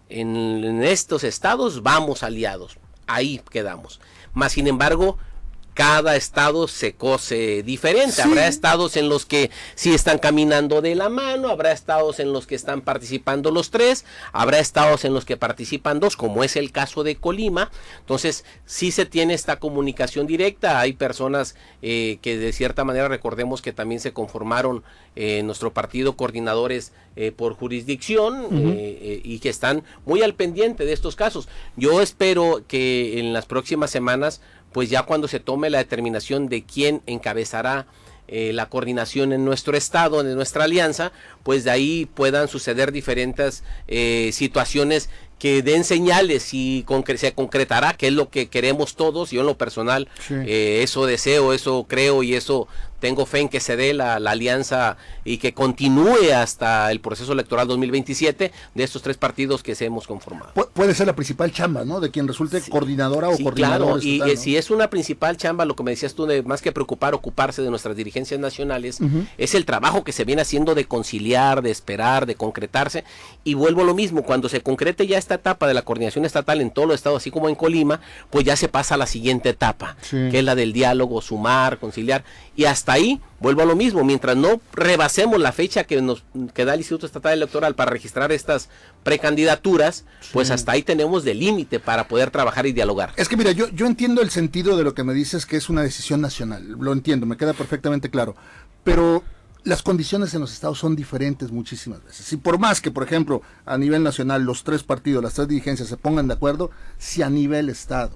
En estos estados vamos aliados, ahí quedamos. Más sin embargo, cada estado se cose diferente. Sí. Habrá estados en los que sí están caminando de la mano, habrá estados en los que están participando los 3, habrá estados en los que participan 2, como es el caso de Colima. Entonces, sí se tiene esta comunicación directa. Hay personas que de cierta manera, recordemos que también se conformaron nuestro partido coordinadores por jurisdicción y que están muy al pendiente de estos casos. Yo espero que en las próximas semanas, pues ya cuando se tome la determinación de quién encabezará la coordinación en nuestro estado, en nuestra alianza, pues de ahí puedan suceder diferentes situaciones que den señales y se concretará, que es lo que queremos todos. Yo en lo personal, eso deseo, eso creo y eso tengo fe en que se dé la alianza y que continúe hasta el proceso electoral 2027 de estos 3 partidos que se hemos conformado. Puede ser la principal chamba, ¿no? De quien resulte coordinadora o coordinador. Claro, y si es una principal chamba, lo que me decías tú, de más que preocupar, ocuparse de nuestras dirigencias nacionales, es el trabajo que se viene haciendo de conciliar, de esperar, de concretarse. Y vuelvo a lo mismo, cuando se concrete ya esta etapa de la coordinación estatal en todos los estados, así como en Colima, pues ya se pasa a la siguiente etapa, que es la del diálogo, sumar, conciliar, y hasta ahí vuelvo a lo mismo, mientras no rebasemos la fecha que da el Instituto Estatal Electoral para registrar estas precandidaturas, pues hasta ahí tenemos de límite para poder trabajar y dialogar. Es que mira, yo entiendo el sentido de lo que me dices, que es una decisión nacional, lo entiendo, me queda perfectamente claro, pero las condiciones en los estados son diferentes muchísimas veces. Y por más que, por ejemplo, a nivel nacional los 3 partidos, las 3 dirigencias se pongan de acuerdo, si a nivel estado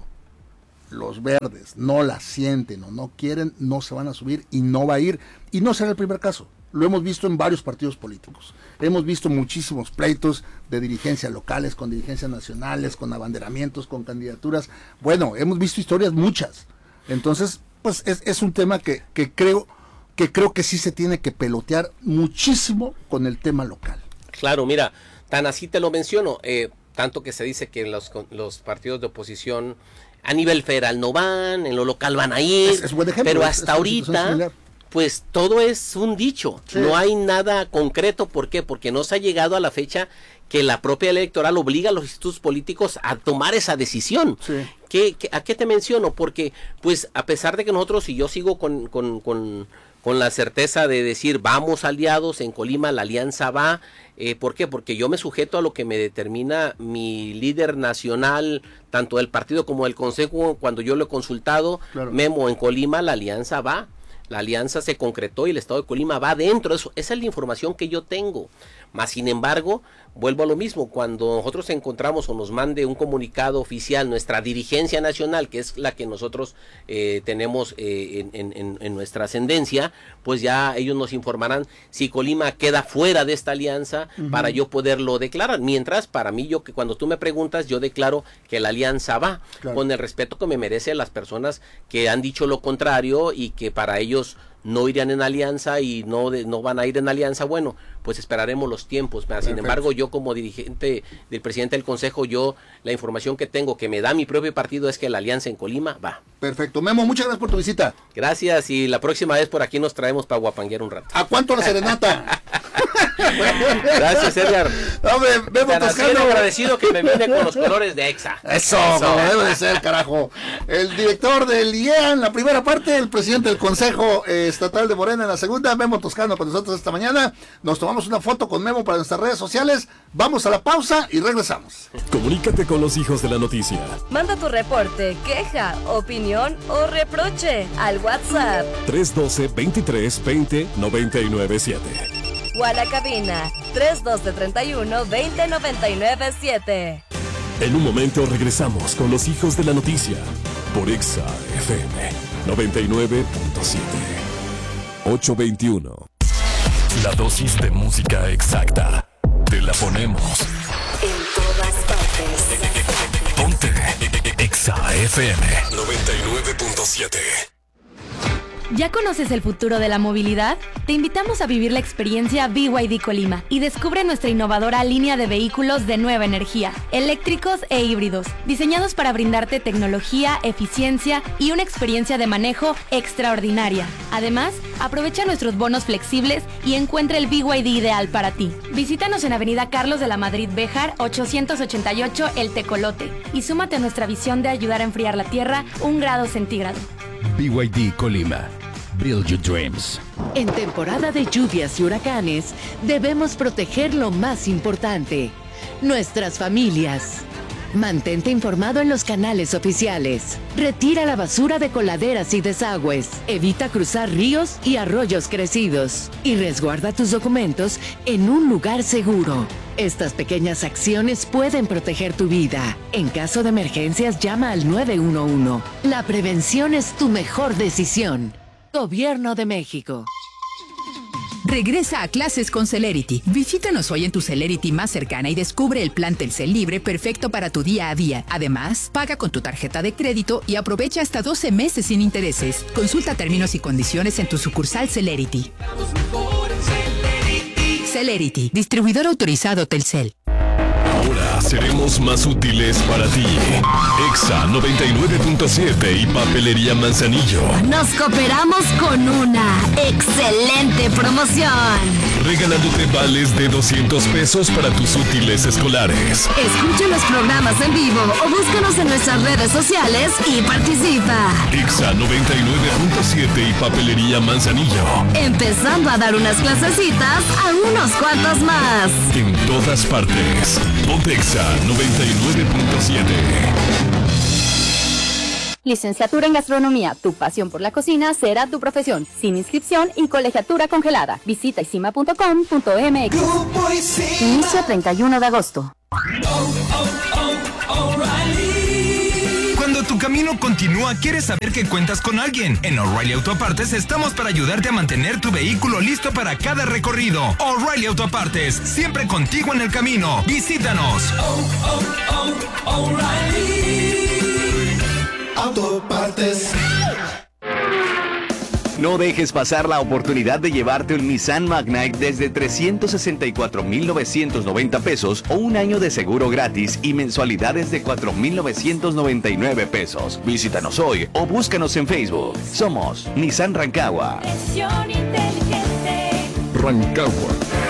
los verdes no la sienten o no quieren, no se van a subir y no va a ir. Y no será el primer caso. Lo hemos visto en varios partidos políticos. Hemos visto muchísimos pleitos de dirigencias locales, con dirigencias nacionales, con abanderamientos, con candidaturas. Bueno, hemos visto historias muchas. Entonces, pues es un tema que creo que sí se tiene que pelotear muchísimo con el tema local. Claro, mira, tan así te lo menciono, tanto que se dice que los partidos de oposición a nivel federal no van, en lo local van a ir, es buen ejemplo, pero hasta ahorita, pues todo es un dicho, no hay nada concreto. ¿Por qué? Porque no se ha llegado a la fecha que la propia ley electoral obliga a los institutos políticos a tomar esa decisión. ¿A qué te menciono? Porque, pues, a pesar de que nosotros, y yo sigo con la certeza de decir, vamos aliados, en Colima la alianza va. ¿Por qué? Porque yo me sujeto a lo que me determina mi líder nacional, tanto del partido como del consejo, cuando yo lo he consultado. Memo, en Colima la alianza va. La alianza se concretó y el estado de Colima va dentro. Esa es la información que yo tengo. Más sin embargo, vuelvo a lo mismo, cuando nosotros encontramos o nos mande un comunicado oficial nuestra dirigencia nacional, que es la que nosotros tenemos en nuestra ascendencia, pues ya ellos nos informarán si Colima queda fuera de esta alianza para yo poderlo declarar. Mientras, para mí, que cuando tú me preguntas, yo declaro que la alianza va, con el respeto que me merecen las personas que han dicho lo contrario y que para ellos no irían en alianza y no van a ir en alianza. Bueno, pues esperaremos los tiempos. Sin embargo, yo como dirigente del presidente del consejo, la información que tengo, que me da mi propio partido, es que la alianza en Colima va. Perfecto. Memo, muchas gracias por tu visita. Gracias, y la próxima vez por aquí nos traemos para guapanguear un rato. ¿A cuánto la serenata? Gracias, Edgar. Hombre, Memo Toscano, agradecido que me vine con los colores de EXA. Eso. Como debe de ser, carajo. El director del IEA en la primera parte, el presidente del Consejo Estatal de Morena en la segunda, Memo Toscano con nosotros esta mañana. Nos tomamos una foto con Memo para nuestras redes sociales. Vamos a la pausa y regresamos. Comunícate con los hijos de la noticia. Manda tu reporte, queja, opinión o reproche al WhatsApp 312-23-20-997 o a la cabina 312-31-20-997. En un momento regresamos con los hijos de la noticia por EXA FM 99.7 821. La dosis de música exacta te la ponemos en todas partes. Ponte EXA FM 99.7. ¿Ya conoces el futuro de la movilidad? Te invitamos a vivir la experiencia BYD Colima y descubre nuestra innovadora línea de vehículos de nueva energía, eléctricos e híbridos, diseñados para brindarte tecnología, eficiencia y una experiencia de manejo extraordinaria. Además, aprovecha nuestros bonos flexibles y encuentra el BYD ideal para ti. Visítanos en Avenida Carlos de la Madrid Béjar, 888 El Tecolote, y súmate a nuestra visión de ayudar a enfriar la Tierra 1 grado centígrado. BYD Colima. Build your dreams. En temporada de lluvias y huracanes, debemos proteger lo más importante, nuestras familias. Mantente informado en los canales oficiales. Retira la basura de coladeras y desagües. Evita cruzar ríos y arroyos crecidos. Y resguarda tus documentos en un lugar seguro. Estas pequeñas acciones pueden proteger tu vida. En caso de emergencias, llama al 911. La prevención es tu mejor decisión. Gobierno de México. Regresa a clases con Celerity. Visítanos hoy en tu Celerity más cercana y descubre el plan Telcel libre perfecto para tu día a día. Además, paga con tu tarjeta de crédito y aprovecha hasta 12 meses sin intereses. Consulta términos y condiciones en tu sucursal Celerity. Celerity, distribuidor autorizado Telcel. Ahora seremos más útiles para ti. Exa 99.7 y Papelería Manzanillo. Nos cooperamos con una excelente promoción. Regalándote vales de 200 pesos para tus útiles escolares. Escucha los programas en vivo o búscanos en nuestras redes sociales y participa. Exa 99.7 y Papelería Manzanillo. Empezando a dar unas clasecitas a unos cuantos más. En todas partes. Pontexa 99.7. Licenciatura en Gastronomía, tu pasión por la cocina será tu profesión, sin inscripción y colegiatura congelada. Visita isima.com.mx. Inicio 31 de agosto. Cuando tu camino continúa, quieres saber que cuentas con alguien. En O'Reilly Autopartes estamos para ayudarte a mantener tu vehículo listo para cada recorrido. O'Reilly Autopartes, siempre contigo en el camino. Visítanos. O'Reilly Autopartes. No dejes pasar la oportunidad de llevarte un Nissan Magnite desde 364,990 pesos o un año de seguro gratis y mensualidades de 4,999 pesos. Visítanos hoy o búscanos en Facebook. Somos Nissan Rancagua. Rancagua.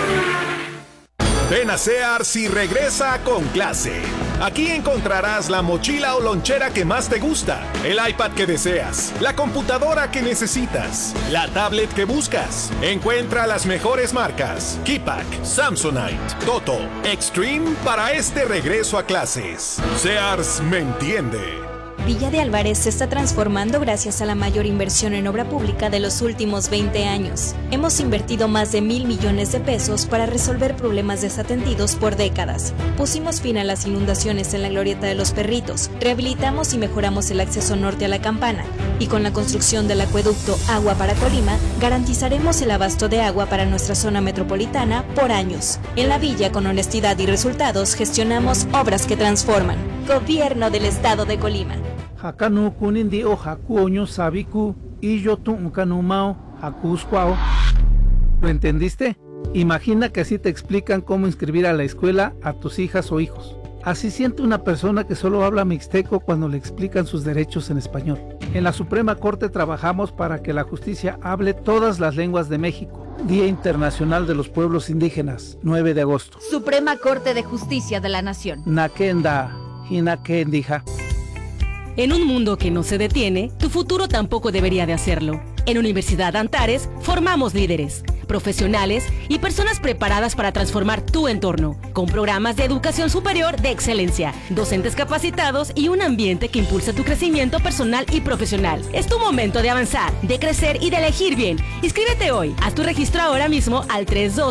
Ven a Sears y regresa con clase. Aquí encontrarás la mochila o lonchera que más te gusta, el iPad que deseas, la computadora que necesitas, la tablet que buscas. Encuentra las mejores marcas: Keypack, Samsonite, Toto, Extreme para este regreso a clases. Sears me entiende. Villa de Álvarez se está transformando gracias a la mayor inversión en obra pública de los últimos 20 años. Hemos invertido más de 1,000 millones de pesos para resolver problemas desatendidos por décadas. Pusimos fin a las inundaciones en la Glorieta de los Perritos, rehabilitamos y mejoramos el acceso norte a la Campana, y con la construcción del acueducto Agua para Colima, garantizaremos el abasto de agua para nuestra zona metropolitana por años. En la villa, con honestidad y resultados, gestionamos obras que transforman. Gobierno del Estado de Colima. Hakanu kunindi o hakuoño sabiku y yo tu unkanumao hakusquao. ¿Lo entendiste? Imagina que así te explican cómo inscribir a la escuela a tus hijas o hijos. Así siente una persona que solo habla mixteco cuando le explican sus derechos en español. En la Suprema Corte trabajamos para que la justicia hable todas las lenguas de México. Día Internacional de los Pueblos Indígenas, 9 de agosto. Suprema Corte de Justicia de la Nación. Nakenda, hinakendija. En un mundo que no se detiene, tu futuro tampoco debería de hacerlo. En Universidad Antares formamos líderes, profesionales y personas preparadas para transformar tu entorno, con programas de educación superior de excelencia, docentes capacitados y un ambiente que impulsa tu crecimiento personal y profesional. Es tu momento de avanzar, de crecer y de elegir bien. Inscríbete hoy. Haz tu registro ahora mismo al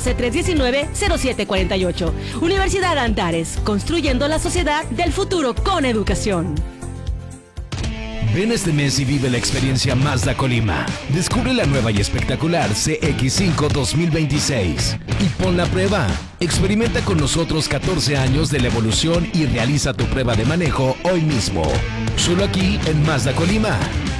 312-319-0748. Universidad Antares, construyendo la sociedad del futuro con educación. Ven este mes y vive la experiencia Mazda Colima. Descubre la nueva y espectacular CX-5 2026 y pon la prueba. Experimenta con nosotros 14 años de la evolución y realiza tu prueba de manejo hoy mismo. Solo aquí en Mazda Colima.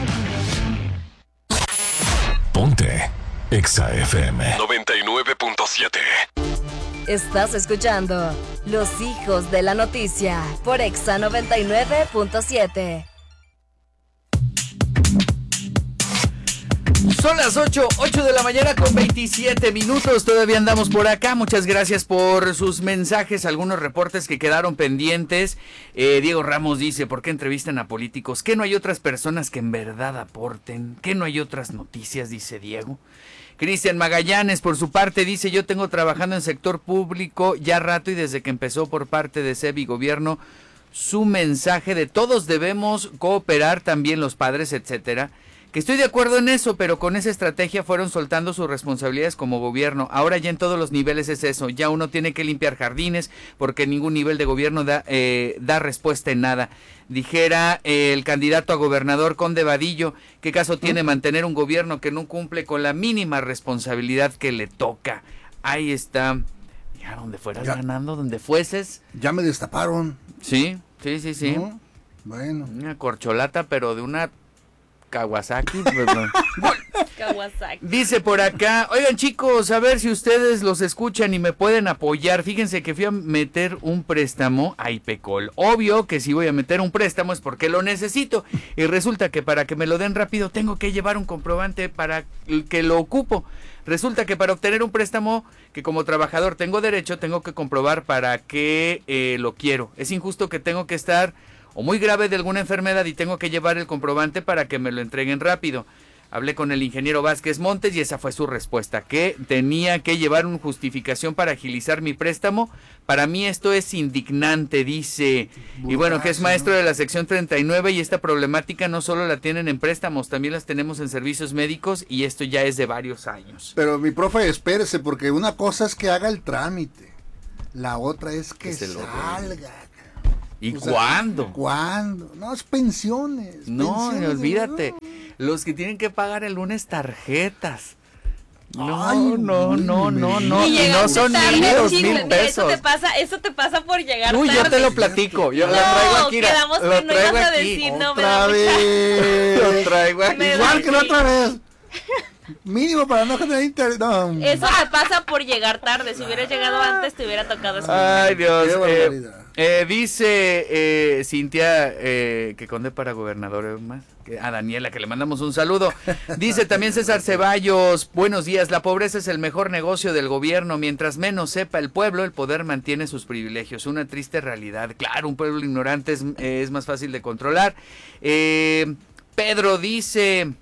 Ponte Exa FM 99.7. Estás escuchando Los Hijos de la Noticia por Exa 99.7. Son las 8 de la mañana con 27 minutos, todavía andamos por acá, muchas gracias por sus mensajes, algunos reportes que quedaron pendientes. Diego Ramos dice, ¿por qué entrevistan a políticos? ¿Qué no hay otras personas que en verdad aporten? ¿Qué no hay otras noticias? Dice Diego. Cristian Magallanes, por su parte, dice, yo tengo trabajando en sector público ya rato y desde que empezó por parte de SEB y gobierno, su mensaje de todos debemos cooperar, también los padres, etcétera. Que estoy de acuerdo en eso, pero con esa estrategia fueron soltando sus responsabilidades como gobierno. Ahora ya en todos los niveles es eso. Ya uno tiene que limpiar jardines porque ningún nivel de gobierno da respuesta en nada. Dijera el candidato a gobernador Conde Vadillo, ¿qué caso tiene mantener un gobierno que no cumple con la mínima responsabilidad que le toca? Ahí está. Ya donde fueras ganando, donde fueses. Ya me destaparon. Sí. ¿No? Bueno. Una corcholata, pero de una Kawasaki. Kawasaki. Dice por acá, oigan chicos, a ver si ustedes los escuchan y me pueden apoyar. Fíjense que fui a meter un préstamo a Ipecol. Obvio que si voy a meter un préstamo es porque lo necesito. Y resulta que para que me lo den rápido tengo que llevar un comprobante para que lo ocupo. Resulta que para obtener un préstamo que como trabajador tengo derecho, tengo que comprobar para qué lo quiero. Es injusto que tengo que estar o muy grave de alguna enfermedad y tengo que llevar el comprobante para que me lo entreguen rápido. Hablé con el ingeniero Vázquez Montes y esa fue su respuesta, que tenía que llevar una justificación para agilizar mi préstamo. Para mí esto es indignante, dice. Y bueno, que es maestro de la sección 39 y esta problemática no solo la tienen en préstamos, también las tenemos en servicios médicos y esto ya es de varios años. Pero mi profe, espérese, porque una cosa es que haga el trámite, la otra es que salga. ¿Y cuándo? ¿Cuándo? No, es pensiones. No, pensiones, olvídate. No. Los que tienen que pagar el lunes tarjetas. No. Y Y no son tarde, ni 2,000 chisme. Mira, pesos. eso te pasa por llegar Uy, tarde. yo te lo platico. Yo lo traigo aquí. Quedamos que no ibas a decir, no, me da Lo traigo aquí. Igual que la otra vez. Mínimo para no generar interés. No. Eso te pasa por llegar tarde. Si hubieras llegado antes, te hubiera tocado eso. Ay, Dios. Dice Cintia que Conde para gobernador más. A Daniela, que le mandamos un saludo. Dice también César Ceballos, buenos días, la pobreza es el mejor negocio del gobierno, mientras menos sepa el pueblo, el poder mantiene sus privilegios, una triste realidad. Claro, un pueblo ignorante es más fácil de controlar. Pedro dice...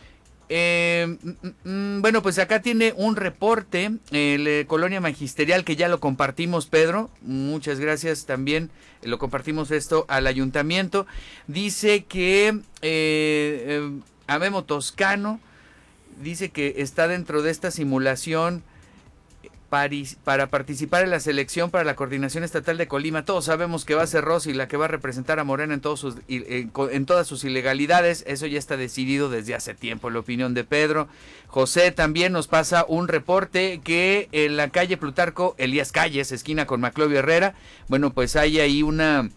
bueno, pues acá tiene un reporte, Colonia Magisterial, que ya lo compartimos, Pedro, muchas gracias también, lo compartimos esto al ayuntamiento. Dice que a Memo Toscano, dice que está dentro de esta simulación para participar en la selección para la Coordinación Estatal de Colima. Todos sabemos que va a ser Rosy la que va a representar a Morena en todas sus ilegalidades. Eso ya está decidido desde hace tiempo, la opinión de Pedro. José también nos pasa un reporte que en la calle Plutarco Elías Calles, esquina con Maclovio Herrera, bueno, pues hay ahí una...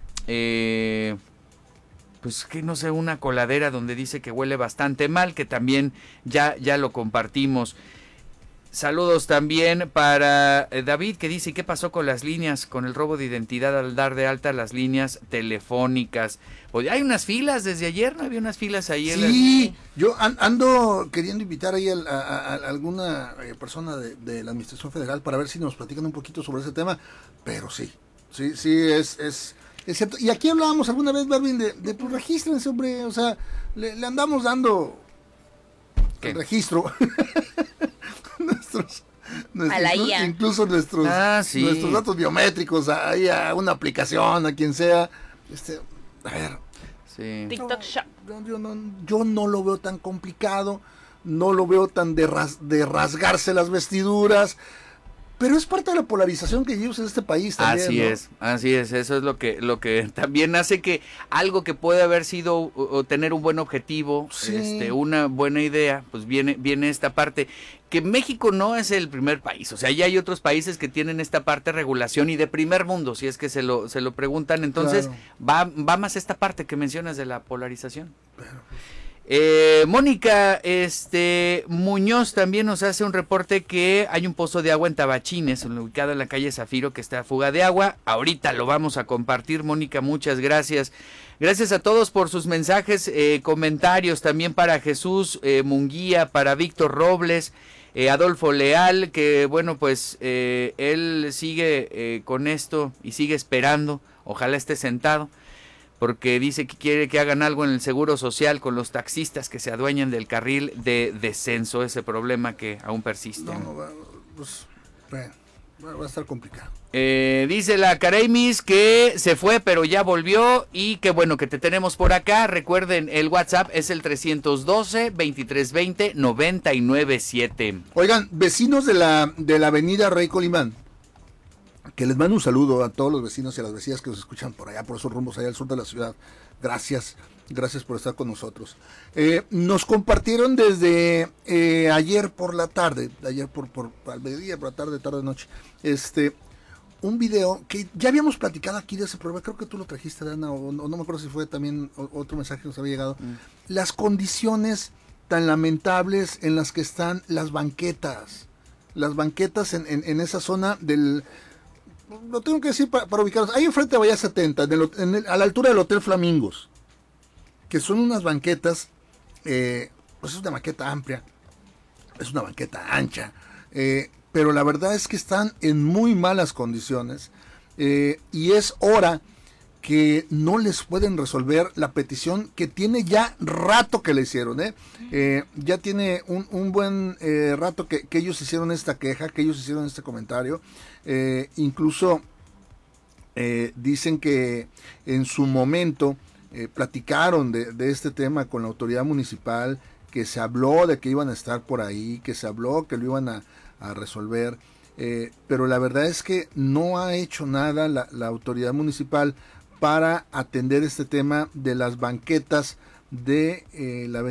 pues que no sé, una coladera donde dice que huele bastante mal, que también ya lo compartimos. Saludos también para David, que dice, ¿qué pasó con las líneas, con el robo de identidad al dar de alta las líneas telefónicas? Oye, hay unas filas desde ayer, ¿no había unas filas ahí? Sí, yo ando queriendo invitar ahí a alguna persona de la Administración Federal para ver si nos platican un poquito sobre ese tema, pero sí, es cierto. Y aquí hablábamos alguna vez, Marvin, de pues regístrense, hombre, o sea, le andamos dando el registro. A la IA. Incluso nuestros datos biométricos ahí a una aplicación, a quien sea. A ver. Sí. TikTok Shop. Yo no lo veo tan complicado, no lo veo tan de rasgarse las vestiduras. Pero es parte de la polarización que vivimos en este país también. Así es, eso es lo que también hace que algo que puede haber sido o tener un buen objetivo, sí, una buena idea, pues viene esta parte, que México no es el primer país, o sea, ya hay otros países que tienen esta parte de regulación y de primer mundo, si es que se lo preguntan, entonces claro, va más esta parte que mencionas de la polarización. Mónica Muñoz también nos hace un reporte que hay un pozo de agua en Tabachines, ubicado en la calle Zafiro, que está a fuga de agua. Ahorita lo vamos a compartir, Mónica, muchas gracias. Gracias a todos por sus mensajes, comentarios, también para Jesús Munguía, para Víctor Robles, Adolfo Leal, que bueno, pues él sigue con esto y sigue esperando, ojalá esté sentado, porque dice que quiere que hagan algo en el Seguro Social con los taxistas que se adueñan del carril de descenso, ese problema que aún persiste. Va a estar complicado. Dice la Careimis que se fue pero ya volvió y qué bueno que te tenemos por acá. Recuerden, el WhatsApp es el 312-2320-997. Oigan, vecinos de la avenida Rey Colimán, que les mando un saludo a todos los vecinos y a las vecinas que nos escuchan por allá, por esos rumbos allá al sur de la ciudad. Gracias por estar con nosotros. Nos compartieron desde ayer por la tarde, por al mediodía, por la tarde noche, un video que ya habíamos platicado aquí de ese programa, creo que tú lo trajiste, Dana, o no me acuerdo si fue también otro mensaje que nos había llegado. Las condiciones tan lamentables en las que están las banquetas en esa zona del... Lo tengo que decir para ubicarlos. Ahí enfrente de Bahía 70, a la altura del Hotel Flamingos, que son unas banquetas, pues es una banqueta amplia, es una banqueta ancha, pero la verdad es que están en muy malas condiciones, y es hora que no les pueden resolver la petición que tiene ya rato que le hicieron, ya tiene un buen rato que ellos hicieron esta queja, que ellos hicieron este comentario. Incluso dicen que en su momento platicaron de este tema con la autoridad municipal, que se habló de que iban a estar por ahí, que se habló que lo iban a resolver, pero la verdad es que no ha hecho nada la autoridad municipal para atender este tema de las banquetas de la